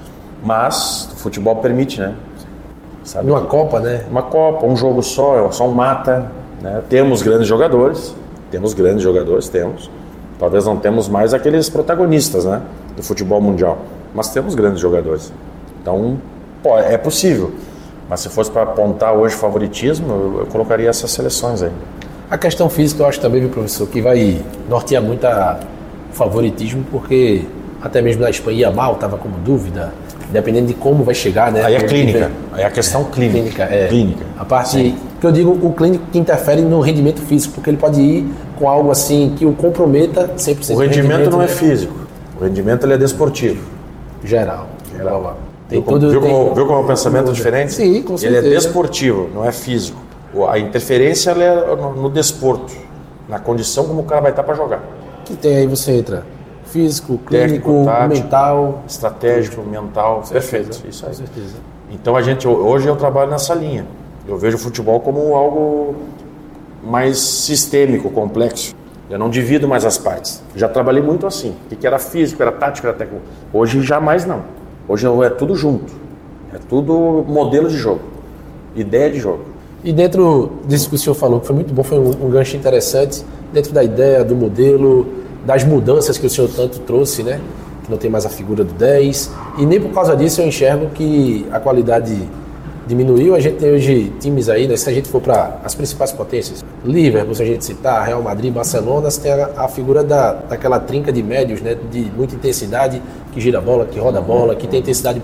Mas o futebol permite, né? Sabe uma que, Copa, né? Uma Copa, um jogo só, só um mata. Né? Temos grandes jogadores, temos grandes jogadores, temos. Talvez não temos mais aqueles protagonistas, né, do futebol mundial, mas temos grandes jogadores. Então, pô, é possível. Mas se fosse para apontar hoje favoritismo, eu, eu colocaria essas seleções aí. A questão física eu acho também, viu, professor, que vai nortear muito a favoritismo, porque até mesmo na Espanha ia mal, estava como dúvida, dependendo de como vai chegar, né? Aí é clínica, aí é a questão é, clínica. Clínica, é. Clínica. A parte Sim. que eu digo, o clínico que interfere no rendimento físico, porque ele pode ir com algo assim que o comprometa cem por cento. O rendimento, rendimento não é físico, o rendimento ele é desportivo. Geral. Geral. Geral. Tem viu, tudo, viu, tem... Como, viu como é um pensamento diferente? Sim, com certeza. Ele é desportivo, não é físico. A interferência ela é no, no desporto, na condição como o cara vai estar para jogar. Que tem aí, você entra físico, clínico, técnico, tático, mental, estratégico, mental, perfeito, isso aí. Com certeza. Então a gente, hoje eu trabalho nessa linha. Eu vejo o futebol como algo mais sistêmico, complexo. Eu não divido mais as partes. Já trabalhei muito assim. O que era físico, era tático, era técnico. Hoje jamais não. Hoje é tudo junto. É tudo modelo de jogo, ideia de jogo. E dentro disso que o senhor falou, que foi muito bom, foi um, um gancho interessante, dentro da ideia, do modelo, das mudanças que o senhor tanto trouxe, né? Que não tem mais a figura do dez. E nem por causa disso eu enxergo que a qualidade diminuiu. A gente tem hoje times aí, né? Se a gente for para as principais potências, Liverpool, se a gente citar, Real Madrid, Barcelona, você tem a, a figura da, daquela trinca de médios, né? De muita intensidade, que gira a bola, que roda a bola, que tem intensidade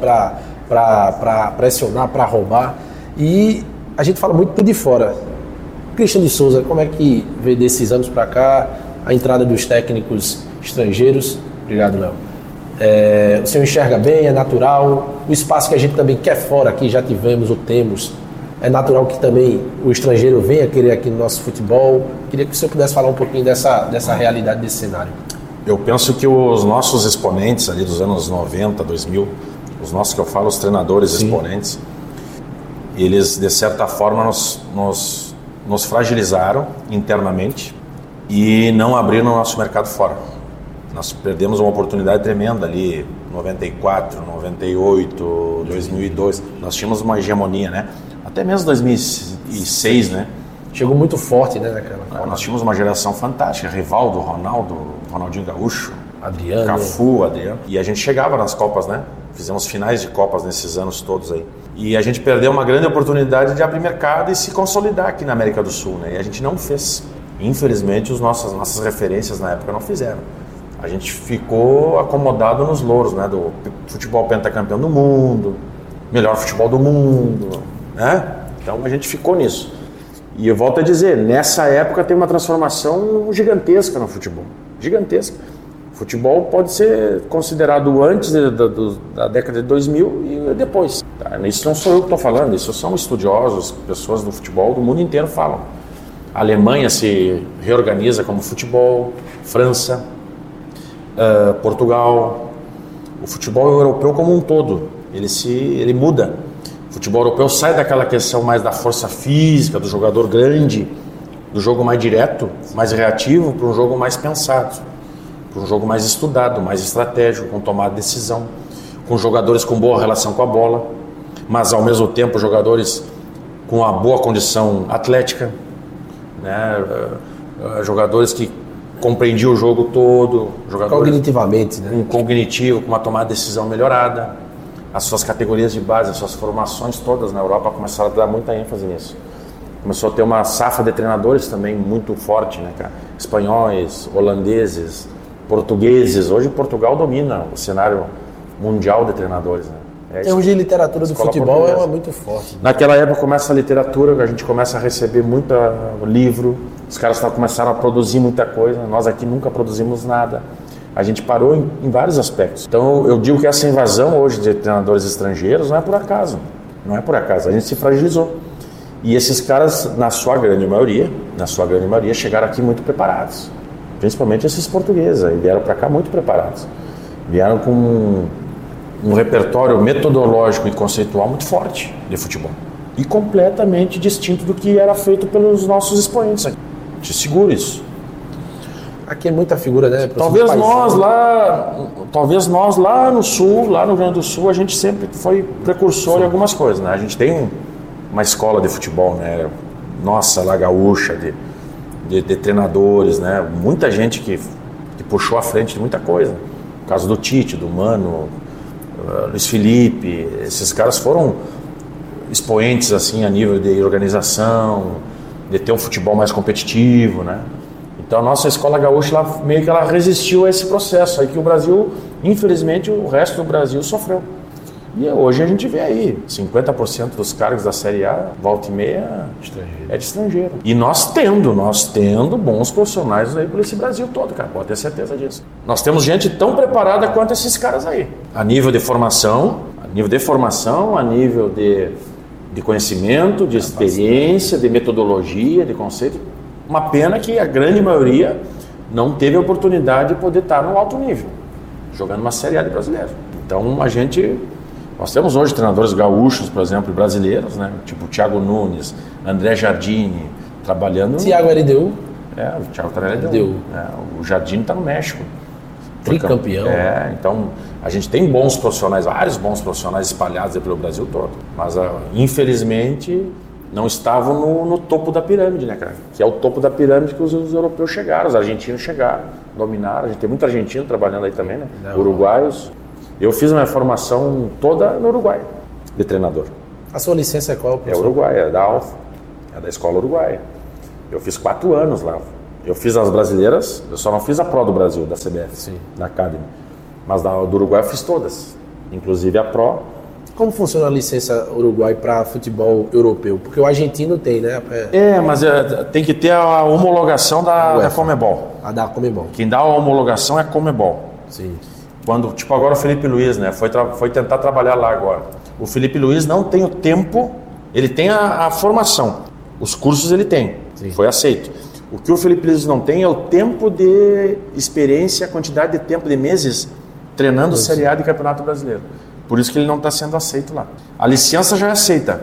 para pressionar, para roubar. E a gente fala muito de fora. Christian de Souza, como é que vê desses anos para cá a entrada dos técnicos estrangeiros? Obrigado, Léo. É, o senhor enxerga bem, é natural? O espaço que a gente também quer fora aqui, já tivemos ou temos, é natural que também o estrangeiro venha querer aqui no nosso futebol? Queria que o senhor pudesse falar um pouquinho dessa, dessa realidade, desse cenário. Eu penso que os nossos exponentes ali dos anos noventa, dois mil, os nossos que eu falo, os treinadores Sim. exponentes, eles de certa forma nos, nos, nos fragilizaram internamente e não abriram o nosso mercado fora. Nós perdemos uma oportunidade tremenda ali, noventa e quatro, noventa e oito, dois mil e dois. Nós tínhamos uma hegemonia, né? Até mesmo dois mil e seis, né? Chegou muito forte, né, naquela forma. Nós tínhamos uma geração fantástica, Rivaldo, Ronaldo, Ronaldinho Gaúcho, Adriano, Cafu, Adriano. E a gente chegava nas Copas, né? Fizemos finais de Copas nesses anos todos aí. E a gente perdeu uma grande oportunidade de abrir mercado e se consolidar aqui na América do Sul, né? E a gente não fez. Infelizmente, os nossos, nossas referências na época não fizeram. A gente ficou acomodado nos louros, né? Do futebol pentacampeão do mundo, melhor futebol do mundo, né? Então a gente ficou nisso. E eu volto a dizer, nessa época tem uma transformação gigantesca no futebol. Gigantesca. O futebol pode ser considerado antes de, de, de, da década de dois mil e depois. Tá? Isso não sou eu que estou falando, isso são estudiosos, pessoas do futebol do mundo inteiro falam. A Alemanha se reorganiza como futebol, França, uh, Portugal. O futebol europeu como um todo, ele, se, ele muda. O futebol europeu sai daquela questão mais da força física, do jogador grande, do jogo mais direto, mais reativo, para um jogo mais pensado, para um jogo mais estudado, mais estratégico, com tomada de decisão, com jogadores com boa relação com a bola, mas ao mesmo tempo jogadores com uma boa condição atlética, né? Jogadores que compreendiam o jogo todo, jogadores cognitivamente, né? Um cognitivo, com uma tomada de decisão melhorada. As suas categorias de base, as suas formações todas na Europa começaram a dar muita ênfase nisso. Começou a ter uma safra de treinadores também muito forte, né, cara? Espanhóis, holandeses, portugueses. Hoje Portugal domina o cenário mundial de treinadores, né? É Tem hoje literatura do futebol é muito forte. Naquela época começa a literatura, a gente começa a receber muito livro, os caras começaram a produzir muita coisa, nós aqui nunca produzimos nada. A gente parou em, em vários aspectos. Então eu digo que essa invasão hoje de treinadores estrangeiros não é por acaso. Não é por acaso, a gente se fragilizou. E esses caras, na sua grande maioria, na sua grande maioria, chegaram aqui muito preparados. Principalmente esses portugueses, aí vieram para cá muito preparados. Vieram com um, um repertório metodológico e conceitual muito forte de futebol. E completamente distinto do que era feito pelos nossos expoentes aqui. Te seguro isso. Aqui é muita figura, né? Talvez nós lá, talvez nós lá no sul, lá no Rio Grande do Sul, a gente sempre foi precursor Sim. em algumas coisas, né? A gente tem uma escola de futebol, né? Nossa, lá gaúcha, de, de, de treinadores, né? Muita gente que, que puxou à frente de muita coisa. No caso do Tite, do Mano, uh, Luiz Felipe, esses caras foram expoentes assim a nível de organização, de ter um futebol mais competitivo, né? Então a nossa escola gaúcha, ela, meio que ela resistiu a esse processo aí que o Brasil, infelizmente, o resto do Brasil sofreu. E hoje a gente vê aí, cinquenta por cento dos cargos da Série A, volta e meia, estrangeiro. é de estrangeiro. E nós tendo, nós tendo bons profissionais aí por esse Brasil todo, cara, pode ter certeza disso. Nós temos gente tão preparada quanto esses caras aí. A nível de formação, a nível de formação, a nível de, de conhecimento, de experiência, de metodologia, de conceito. Uma pena que a grande maioria não teve a oportunidade de poder estar no alto nível. jogando uma Série A de brasileiro. Então a gente, nós temos hoje treinadores gaúchos, por exemplo, brasileiros, né? Tipo o Thiago Nunes, André Jardine, trabalhando... Thiago L D U. É, o Thiago tá na L D U. É, o Jardine está no México. Tricampeão. É, então a gente tem bons profissionais, vários bons profissionais espalhados pelo Brasil todo. Mas infelizmente não estavam no, no topo da pirâmide, né, cara? Que é o topo da pirâmide que os, os europeus chegaram, os argentinos chegaram, dominaram. A gente tem muito argentino trabalhando aí também, né? Não. Uruguaios. Eu fiz minha formação toda no Uruguai, de treinador. A sua licença é qual, professor? É Uruguai, é da Alfa, é da escola uruguaia. Eu fiz quatro anos lá. Eu fiz as brasileiras, eu só não fiz a Pro do Brasil, da C B F, sim, da Academy. Mas da, do Uruguai eu fiz todas, inclusive a Pro. Como funciona a licença Uruguai para futebol europeu? Porque o argentino tem, né? É, é mas é, tem que ter a homologação da, da Conmebol. A da Conmebol. Quem dá a homologação é a Conmebol. Sim. Quando, tipo agora o Felipe Luiz, né? Foi, foi tentar trabalhar lá agora. O Felipe Luiz não tem o tempo, ele tem a, a formação. Os cursos ele tem, sim, foi aceito. O que o Felipe Luiz não tem é o tempo de experiência, a quantidade de tempo de meses treinando sim, Série A de Campeonato Brasileiro. Por isso que ele não está sendo aceito lá. A licença já é aceita.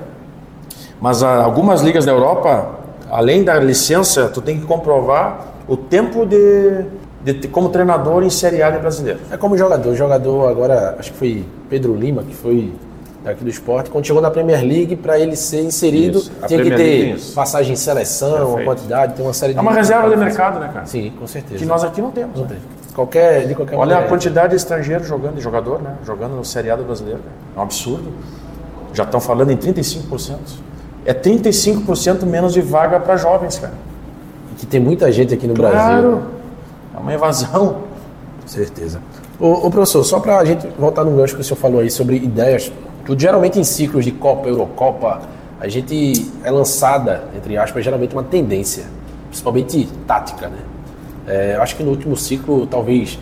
Mas a, algumas ligas da Europa, além da licença, tu tem que comprovar o tempo de, de, de como treinador em Série A de Brasileiro. É como jogador. Jogador agora, acho que foi Pedro Lima, que foi daqui do esporte, quando chegou na Premier League, para ele ser inserido, tinha que ter passagem em seleção, uma quantidade, tem uma série de... É uma reserva de mercado, né, cara? Sim, com certeza. Que nós aqui não temos. Não né? tem. Qualquer, de qualquer Olha maneira. A quantidade de estrangeiros jogando, de jogador, né? Jogando no Série A do brasileiro. É um absurdo. Já estão falando em trinta e cinco por cento. É trinta e cinco por cento menos de vaga para jovens, cara. E que tem muita gente aqui no claro. Brasil. É uma evasão. Com certeza. Ô, ô professor, só para a gente voltar no gancho que o senhor falou aí sobre ideias, tudo geralmente em ciclos de Copa, Eurocopa, a gente é lançada, entre aspas, geralmente uma tendência, principalmente tática, né? É, eu acho que no último ciclo, talvez...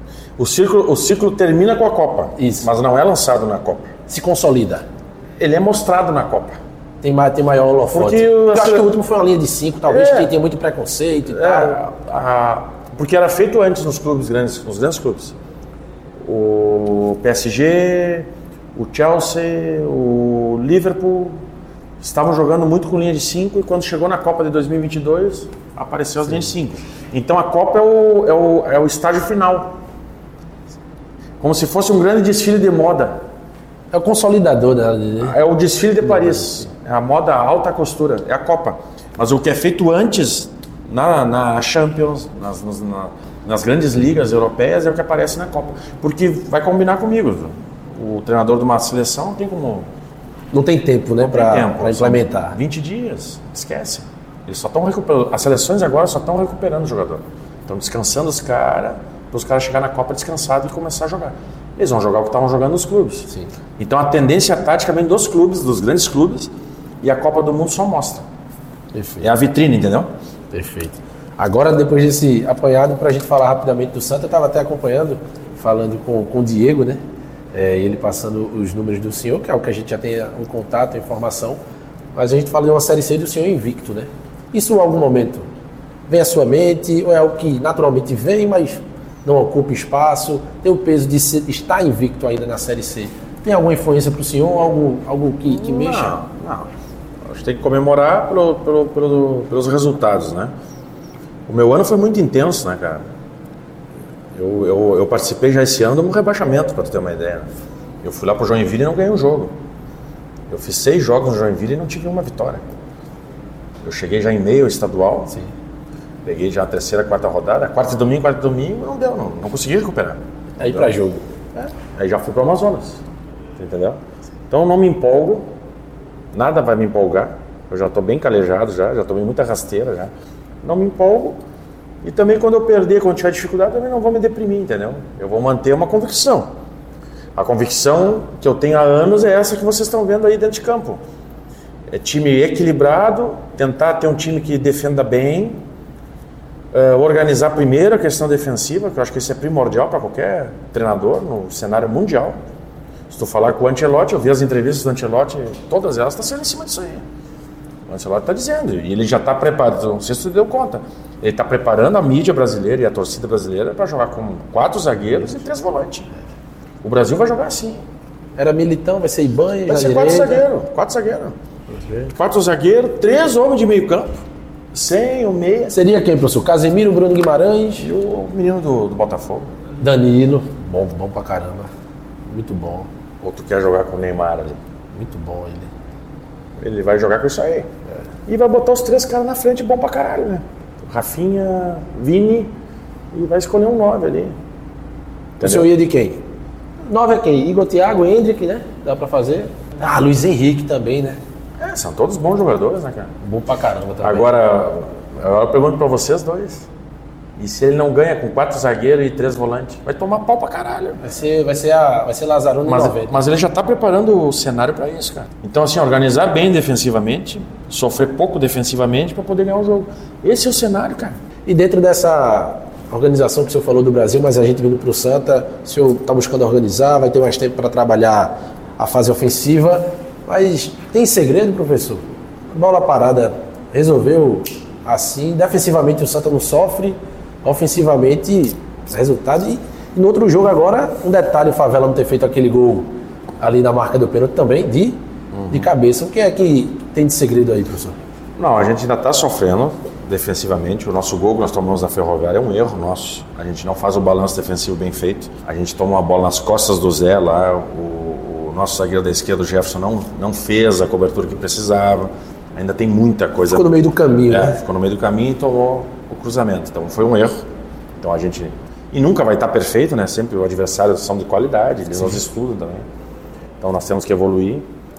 O ciclo, o ciclo termina com a Copa, isso, mas não é lançado na Copa. Se consolida. Ele é mostrado na Copa. Tem, tem maior holofote. Porque eu eu acho que o último foi uma linha de cinco, talvez, é, que tem muito preconceito e é, tal. A, porque era feito antes nos clubes grandes, nos grandes clubes. O P S G, o Chelsea, o Liverpool estavam jogando muito com linha de cinco e quando chegou na Copa de dois mil e vinte e dois, apareceu as linhas de cinco. Então a Copa é o, é, o, é o estágio final. Como se fosse um grande desfile de moda. É o consolidador dela. Né? É o desfile de Paris. É a moda alta costura. É a Copa. Mas o que é feito antes, na, na Champions, nas, nas, na, nas grandes ligas europeias, é o que aparece na Copa. Porque vai combinar comigo. O treinador de uma seleção não tem como... Não tem tempo, né, para implementar. vinte dias. Esquece. Eles só estão recuperando. As seleções agora só estão recuperando o jogador. Estão descansando os caras, para os caras chegarem na Copa descansados e começar a jogar. Eles vão jogar o que estavam jogando nos clubes. Sim. Então a tendência tática vem dos clubes, dos grandes clubes, e a Copa do Mundo só mostra. Perfeito. É a vitrine, entendeu? Perfeito. Agora, depois desse apanhado, para a gente falar rapidamente do Santa, eu estava até acompanhando, falando com, com o Diego, né? É, ele passando os números do senhor, que é o que a gente já tem um contato, informação, mas a gente fala de uma Série C do senhor invicto, né? Isso em algum momento vem à sua mente, ou é algo que naturalmente vem, mas não ocupa espaço, tem o peso de ser, estar invicto ainda na Série C? Tem alguma influência para o senhor, algo, algo que, que mexa? Não, não. A gente tem que comemorar pelo, pelo, pelo, pelos resultados, né? O meu ano foi muito intenso, né, cara? Eu, eu, eu participei já esse ano de um rebaixamento, para tu ter uma ideia. Né? Eu fui lá pro Joinville e não ganhei um jogo. Eu fiz seis jogos no Joinville e não tive uma vitória. Eu cheguei já em meio estadual, sim. Peguei já a terceira, quarta rodada, quarta e domingo, quarta e domingo, não deu, não, não consegui recuperar. Aí para jogo. É. Aí já fui para Amazonas, entendeu? Então eu não me empolgo, nada vai me empolgar. Eu já estou bem calejado já, já tomei muita rasteira já. Não me empolgo. E também quando eu perder, quando tiver dificuldade, também não vou me deprimir, entendeu? Eu vou manter uma convicção. A convicção que eu tenho há anos é essa que vocês estão vendo aí dentro de campo. É time equilibrado, tentar ter um time que defenda bem, uh, organizar primeiro a questão defensiva, que eu acho que isso é primordial para qualquer treinador no cenário mundial. Se tu falar com o Ancelotti, eu vi as entrevistas do Ancelotti, todas elas estão sendo em cima disso aí. O Ancelotti está dizendo, e ele já está preparado, não sei se tu deu conta. Ele está preparando a mídia brasileira e a torcida brasileira para jogar com quatro zagueiros e três volantes. O Brasil vai jogar assim. Era Militão, vai ser Ibanha, vai ser quatro zagueiros. Quatro zagueiros. Quatro zagueiros, três homens de meio campo. Sem o meia. Seria quem, professor? Casemiro, Bruno Guimarães? E o menino do, do Botafogo. Danilo. Bom, bom pra caramba. Muito bom. Ou tu quer jogar com o Neymar ali? Muito bom ele. Ele vai jogar com isso aí. É. E vai botar os três caras na frente, bom pra caralho, né? Rafinha, Vini, e vai escolher um nove ali. O senhor ia de quem? Nove é quem? Igor, Thiago, Hendrick, né? Dá pra fazer. Ah, Luiz Henrique também, né? É, são todos bons jogadores, né, cara? Bom pra caramba também. Agora, eu pergunto pra vocês dois. E se ele não ganha com quatro zagueiros e três volantes? Vai tomar pau pra caralho. Vai ser, vai ser, a, vai ser Lazarone mas, noventa. Mas ele já tá preparando o cenário pra isso, cara. Então, assim, organizar bem defensivamente, sofrer pouco defensivamente pra poder ganhar o jogo. Esse é o cenário, cara. E dentro dessa organização que o senhor falou do Brasil, mas a gente vindo pro Santa, o senhor tá buscando organizar, vai ter mais tempo pra trabalhar a fase ofensiva. Mas tem segredo, professor? Bola parada resolveu assim. Defensivamente o Santa não sofre, ofensivamente resultado. E, e no outro jogo agora, um detalhe, o Favela não ter feito aquele gol ali na marca do pênalti também, de, uhum. de cabeça. O que é que tem de segredo aí, professor? Não, a gente ainda está sofrendo defensivamente. O nosso gol que nós tomamos na Ferroviária é um erro nosso. A gente não faz o balanço defensivo bem feito. A gente toma uma bola nas costas do Zé lá, o nosso zagueiro da esquerda, o Jefferson, não, não fez a cobertura que precisava. Ainda tem muita coisa. Ficou no meio do caminho, é, né? Ficou no meio do caminho e tomou o cruzamento. Então foi um erro. Então a gente... E nunca vai estar perfeito, né? Sempre o adversário são de qualidade, eles nos estudam também. Então nós temos que evoluir.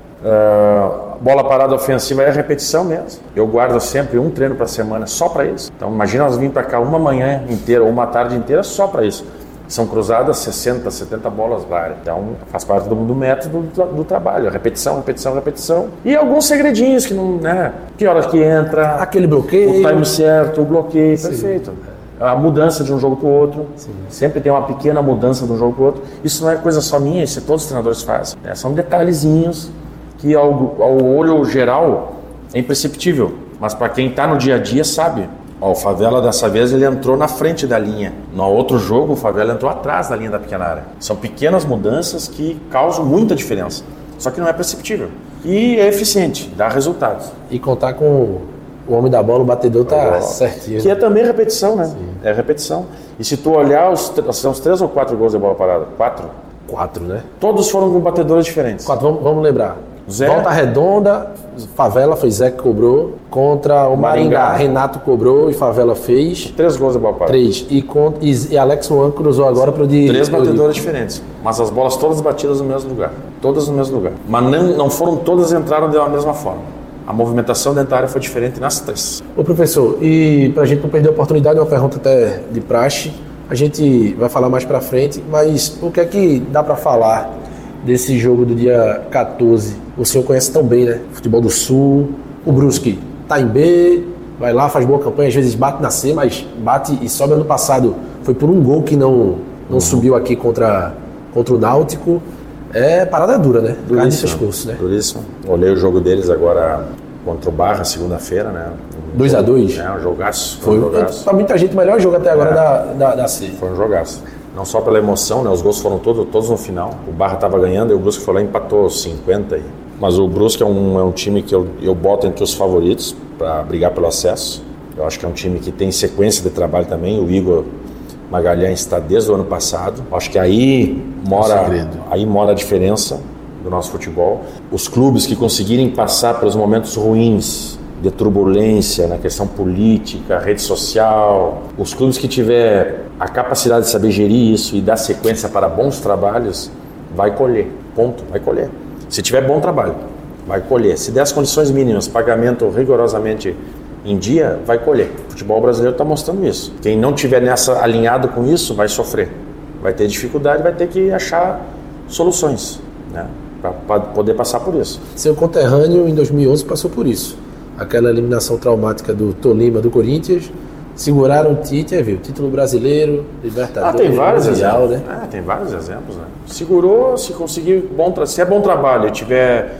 Uh, bola parada ofensiva é repetição mesmo. Eu guardo sempre um treino para semana só para isso. Então imagina nós virmos para cá uma manhã inteira ou uma tarde inteira só para isso. São cruzadas sessenta, setenta bolas na área. Então faz parte do, do método do, do trabalho. Repetição, repetição, repetição. E alguns segredinhos que não, né? Que hora que entra. Aquele bloqueio. O time certo, o bloqueio. Sim. Perfeito. A mudança de um jogo para o outro. Sim. Sempre tem uma pequena mudança de um jogo para o outro. Isso não é coisa só minha, isso todos os treinadores fazem. Né? São detalhezinhos que ao, ao olho geral é imperceptível. Mas para quem está no dia a dia sabe. Ó, o Favela dessa vez ele entrou na frente da linha. No outro jogo o Favela entrou atrás da linha da pequena área. São pequenas mudanças que causam muita diferença. Só que não é perceptível. E é eficiente, dá resultados. E contar com o homem da bola, o batedor tá certinho. Que é também repetição, né? Sim. É repetição. E se tu olhar, os, são os três ou quatro gols de bola parada? Quatro? Quatro, né? Todos foram com batedores diferentes. Quatro, vamos, vamos lembrar. Zé. Volta Redonda, Favela foi Zé que cobrou. Contra o Maringá, Maringá Renato cobrou e Favela fez. Três gols de bola parada. Três. E, com, e, e Alex Juan cruzou agora para o de... Três batedores diferentes. Mas as bolas todas batidas no mesmo lugar. Todas no mesmo lugar. Mas não, não foram todas entraram da mesma forma. A movimentação dentro da área foi diferente nas três. Ô professor, e para a gente não perder a oportunidade, uma pergunta até de praxe. A gente vai falar mais para frente, mas o que é que dá para falar desse jogo do dia quatorze? O senhor conhece tão bem, né? Futebol do Sul, o Brusque tá em B, vai lá, faz boa campanha, às vezes bate na C, mas bate e sobe. Ano passado foi por um gol que não, não uhum. subiu aqui contra, contra o Náutico. É parada dura, né? Carne de pescoço, né? Duríssimo. Olhei o jogo deles agora contra o Barra, segunda-feira, né? dois a dois? É, um jogaço. Foi, foi um jogaço. Pra muita gente, o melhor jogo até agora é. da, da, da C. Foi um jogaço. Não só pela emoção, né? Os gols foram todos, todos no final. O Barra estava ganhando e o Brusque foi lá e empatou cinquenta. Mas o Brusque é um, é um time que eu, eu boto entre os favoritos para brigar pelo acesso. Eu acho que é um time que tem sequência de trabalho também. O Igor Magalhães está desde o ano passado. Acho que aí mora, aí mora a diferença do nosso futebol. Os clubes que conseguirem passar pelos momentos ruins de turbulência na questão política, rede social, os clubes que tiver a capacidade de saber gerir isso e dar sequência para bons trabalhos, vai colher, ponto, vai colher. Se tiver bom trabalho, vai colher. Se der as condições mínimas, pagamento rigorosamente em dia, vai colher. O futebol brasileiro está mostrando isso. Quem não tiver nessa alinhado com isso, vai sofrer. Vai ter dificuldade, vai ter que achar soluções, né, para poder passar por isso. Seu conterrâneo, em dois mil e onze, passou por isso. Aquela eliminação traumática do Tolima, do Corinthians, seguraram o Tite, é, viu? Título brasileiro, Libertadores, ah, tem vários mundial, exemplos, né? É, tem vários exemplos, né? Segurou, se conseguir bom tra... se é bom trabalho e tiver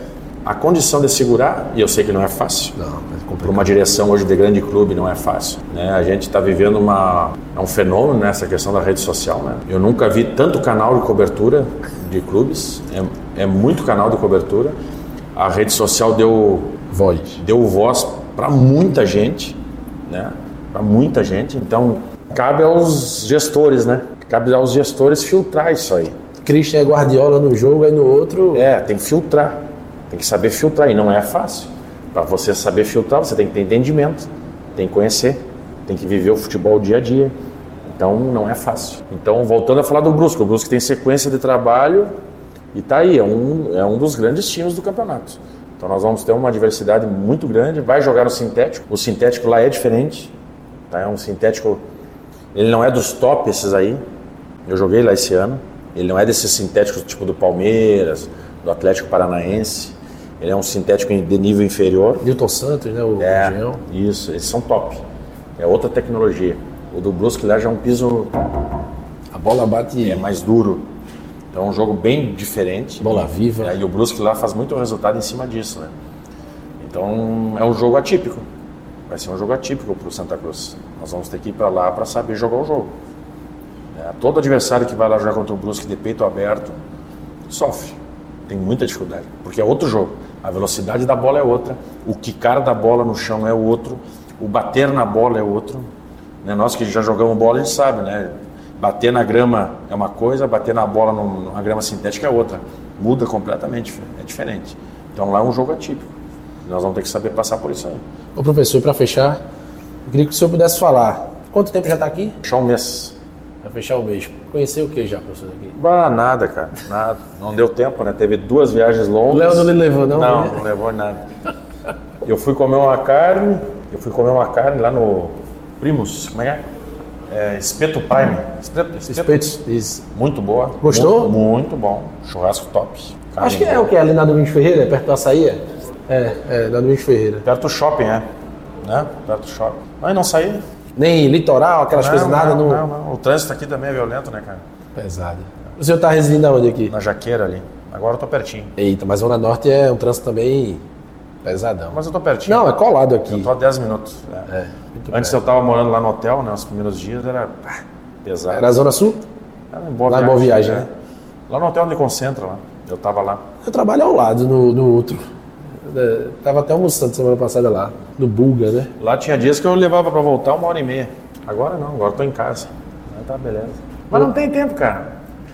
a condição de segurar, e eu sei que não é fácil. Para uma direção hoje de grande clube não é fácil. Né? A gente está vivendo uma, é um fenômeno nessa questão da rede social. Né? Eu nunca vi tanto canal de cobertura de clubes, é, é muito canal de cobertura. A rede social deu voz, deu voz para muita gente, né? Para muita gente. Então, cabe aos gestores, né? Cabe aos gestores filtrar isso aí. Christian é Guardiola no jogo, aí no outro... É, tem que filtrar. Tem que saber filtrar, e não é fácil. Para você saber filtrar, você tem que ter entendimento, tem que conhecer, tem que viver o futebol dia a dia. Então, não é fácil. Então, voltando a falar do Brusque, o Brusque tem sequência de trabalho e tá aí, é um, é um dos grandes times do campeonato. Então, nós vamos ter uma diversidade muito grande, vai jogar no sintético. O sintético lá é diferente, tá? É um sintético, ele não é dos top esses aí, eu joguei lá esse ano. Ele não é desses sintéticos tipo do Palmeiras, do Atlético Paranaense. Ele é um sintético de nível inferior. Newton Santos, né? O é, Região. Isso, eles são top. É outra tecnologia. O do Brusque lá já é um piso... A bola bate... É mais duro. Então é um jogo bem diferente. Bola viva. É, e o Brusque lá faz muito resultado em cima disso, né? Então é um jogo atípico. Vai ser um jogo atípico para o Santa Cruz. Nós vamos ter que ir para lá para saber jogar o jogo. É, todo adversário que vai lá jogar contra o Brusque de peito aberto sofre. Tem muita dificuldade, porque é outro jogo. A velocidade da bola é outra, o quicar da bola no chão é outro, o bater na bola é outro. Né? Nós que já jogamos bola, a gente sabe, né? Bater na grama é uma coisa, bater na bola numa grama sintética é outra. Muda completamente, é diferente. Então lá é um jogo atípico. Nós vamos ter que saber passar por isso aí. Ô professor, para fechar, eu queria que o senhor pudesse falar. Quanto tempo já está aqui? Fechar um mês. Vai fechar o mês. Conheceu o que já, professor? Aqui? Bah, nada, cara. Nada. Não deu tempo, né? Teve duas viagens longas. O Léo não lhe levou, não? Não, né? não levou nada. Eu fui comer uma carne, eu fui comer uma carne lá no Primus, como é que é? É espeto Paime. Espeto, espeto. Espeto, isso. Muito boa. Gostou? Muito, muito bom. Churrasco top. Carne Acho que é boa. o que? Ali na Domingos Ferreira, perto do Açaí? É, é, na Domingos Ferreira. Perto do shopping, é. Né? Perto do shopping. Mas não saí. Nem litoral, aquelas não, coisas, nada? Não, no... não, não. O trânsito aqui também é violento, né, cara? Pesado. O senhor está residindo aonde aqui? Na Jaqueira ali. Agora eu tô pertinho. Eita, mas Zona Norte é um trânsito também pesadão. Mas eu tô pertinho. Não, é colado aqui. Eu tô a dez minutos. Né? É, Antes perto. Eu tava morando lá no hotel, né? Os primeiros dias era pá, pesado. Era a Zona Sul? Era em Boa lá Viagem. Boa Viagem, né? né? Lá no hotel onde concentra, lá. Eu tava lá. Eu trabalho ao lado, no, no outro. Eu tava até almoçando semana passada lá, no Bulga, né? Lá tinha dias que eu levava pra voltar uma hora e meia. Agora não, agora eu tô em casa. Aí tá beleza. Mas não tem tempo, cara.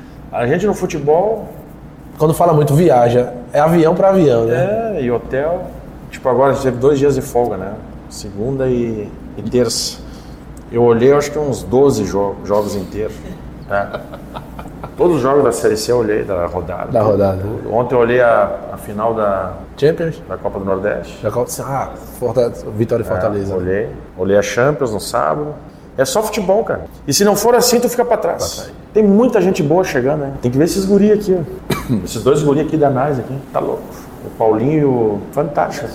A gente no futebol... Quando fala muito viaja, é avião pra avião, né? É, e hotel... Tipo, agora a gente teve dois dias de folga, né? Segunda e, e terça. Eu olhei, acho que uns doze jo- jogos inteiros. É. Todos os jogos da Série C eu olhei, da rodada. Da rodada. Ontem eu olhei a, a final da... Champions? Da Copa do Nordeste. Da Copa... Ah, Fortaleza, Vitória e Fortaleza. É, olhei. Olhei a Champions no sábado. É só futebol, cara. E se não for assim, tu fica pra trás. Pra trás. Tem muita gente boa chegando, né? Tem que ver esses guri aqui, ó. Esses dois guri aqui da Nais aqui. Tá louco. O Paulinho e o... Fantástico.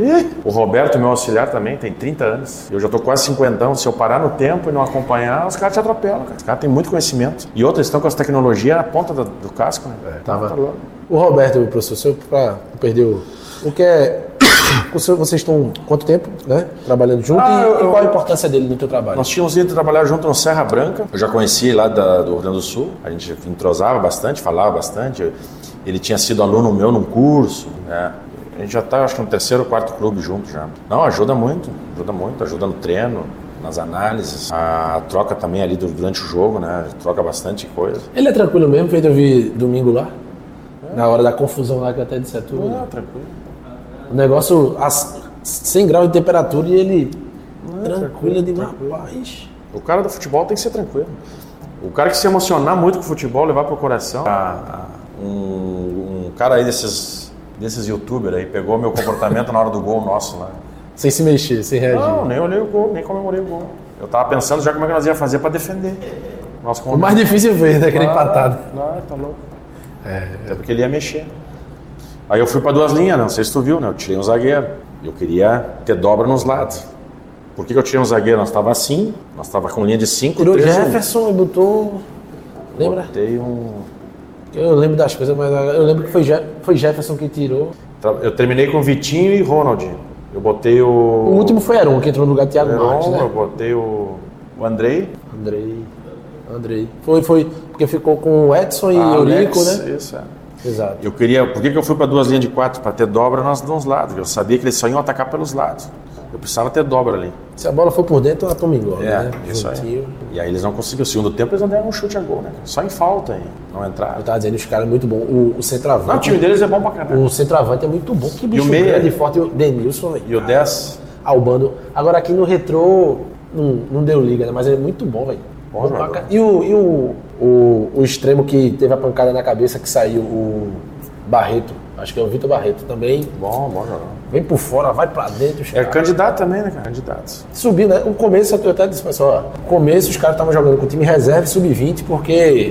O Roberto, meu auxiliar, também tem trinta anos. Eu já tô quase cinquentão. Se eu parar no tempo e não acompanhar, os caras te atropelam, cara. Os caras têm muito conhecimento. E outros estão com essa tecnologia na ponta do, do casco, né? É, tava... tá louco. O Roberto, professor, senhor, pra perder o... O que é... Vocês estão quanto tempo, né? Trabalhando junto ah, e, eu, e qual a importância dele no teu trabalho? Nós tínhamos ido trabalhar junto no Serra Branca. Eu já conheci lá da, do Rio Grande do Sul. A gente entrosava bastante, falava bastante. Ele tinha sido aluno meu num curso, né? A gente já está, acho que no terceiro ou quarto clube junto já. Não, ajuda muito, ajuda muito, ajuda no treino, nas análises. A troca também ali durante o jogo, né? Troca bastante coisa. Ele é tranquilo mesmo, feito eu vi domingo lá? É. Na hora da confusão lá que até disse tudo. Não, tranquilo. O negócio a cem graus de temperatura e ele não, tranquilo de rapaz. O cara do futebol tem que ser tranquilo. O cara que se emocionar muito com o futebol, levar pro coração. A, a, um, um cara aí desses, desses youtubers aí pegou meu comportamento na hora do gol nosso lá. Sem se mexer, sem reagir. Não, nem olhei o gol, nem comemorei o gol. Eu tava pensando já como é que nós ia fazer pra defender. Nosso o mais difícil foi, né? Aquele ah, empatado. Não, tá louco. É, é porque ele ia mexer. Aí eu fui para duas linhas, não sei se tu viu, né? Eu tirei um zagueiro. Eu queria ter dobra nos lados. Por que, que eu tirei um zagueiro? Nós estava assim, nós estava com linha de cinco. Tirou o Jefferson e botou... Lembra? Botei um... Eu lembro das coisas, mas eu lembro que foi, Je... foi Jefferson que tirou. Eu terminei com Vitinho e Ronaldinho. Eu botei o... O último foi Heron, que entrou no lugar do Thiago Heron, Marques, né? Eu botei o, o Andrei. Andrei. Andrei. Foi, foi, porque ficou com o Edson e ah, Eurico, Alex, né? Isso, é. Exato. Eu queria... Por que que eu fui para duas linhas de quatro? Para ter dobra nos dois lados. Eu sabia que eles só iam atacar pelos lados. Eu precisava ter dobra ali. Se a bola for por dentro, ela toma igual, É, né? isso Juntinho. aí. E aí eles não conseguiram. O segundo tempo eles não deram um chute a gol, né? Só em falta aí. Não entraram. Eu tava dizendo, os caras é muito bom. O, o centroavante... Não, o time deles é bom pra caralho. O centroavante é muito bom. Que bicho e o meia, grande, forte. O Denilson. E o dez? Albano. Agora aqui no retrô, não, não deu liga, né? Mas ele é muito bom, velho. Bom jogador. E, o, e o, o, o extremo que teve a pancada na cabeça, que saiu, o Barreto. Acho que é o Vitor Barreto também. Bom, bom jogador. Vem por fora, vai pra dentro. É candidato também, né, cara? Candidato. Subiu, né? O começo, eu até disse, pessoal, no começo os caras estavam jogando com o time reserva e sub vinte, porque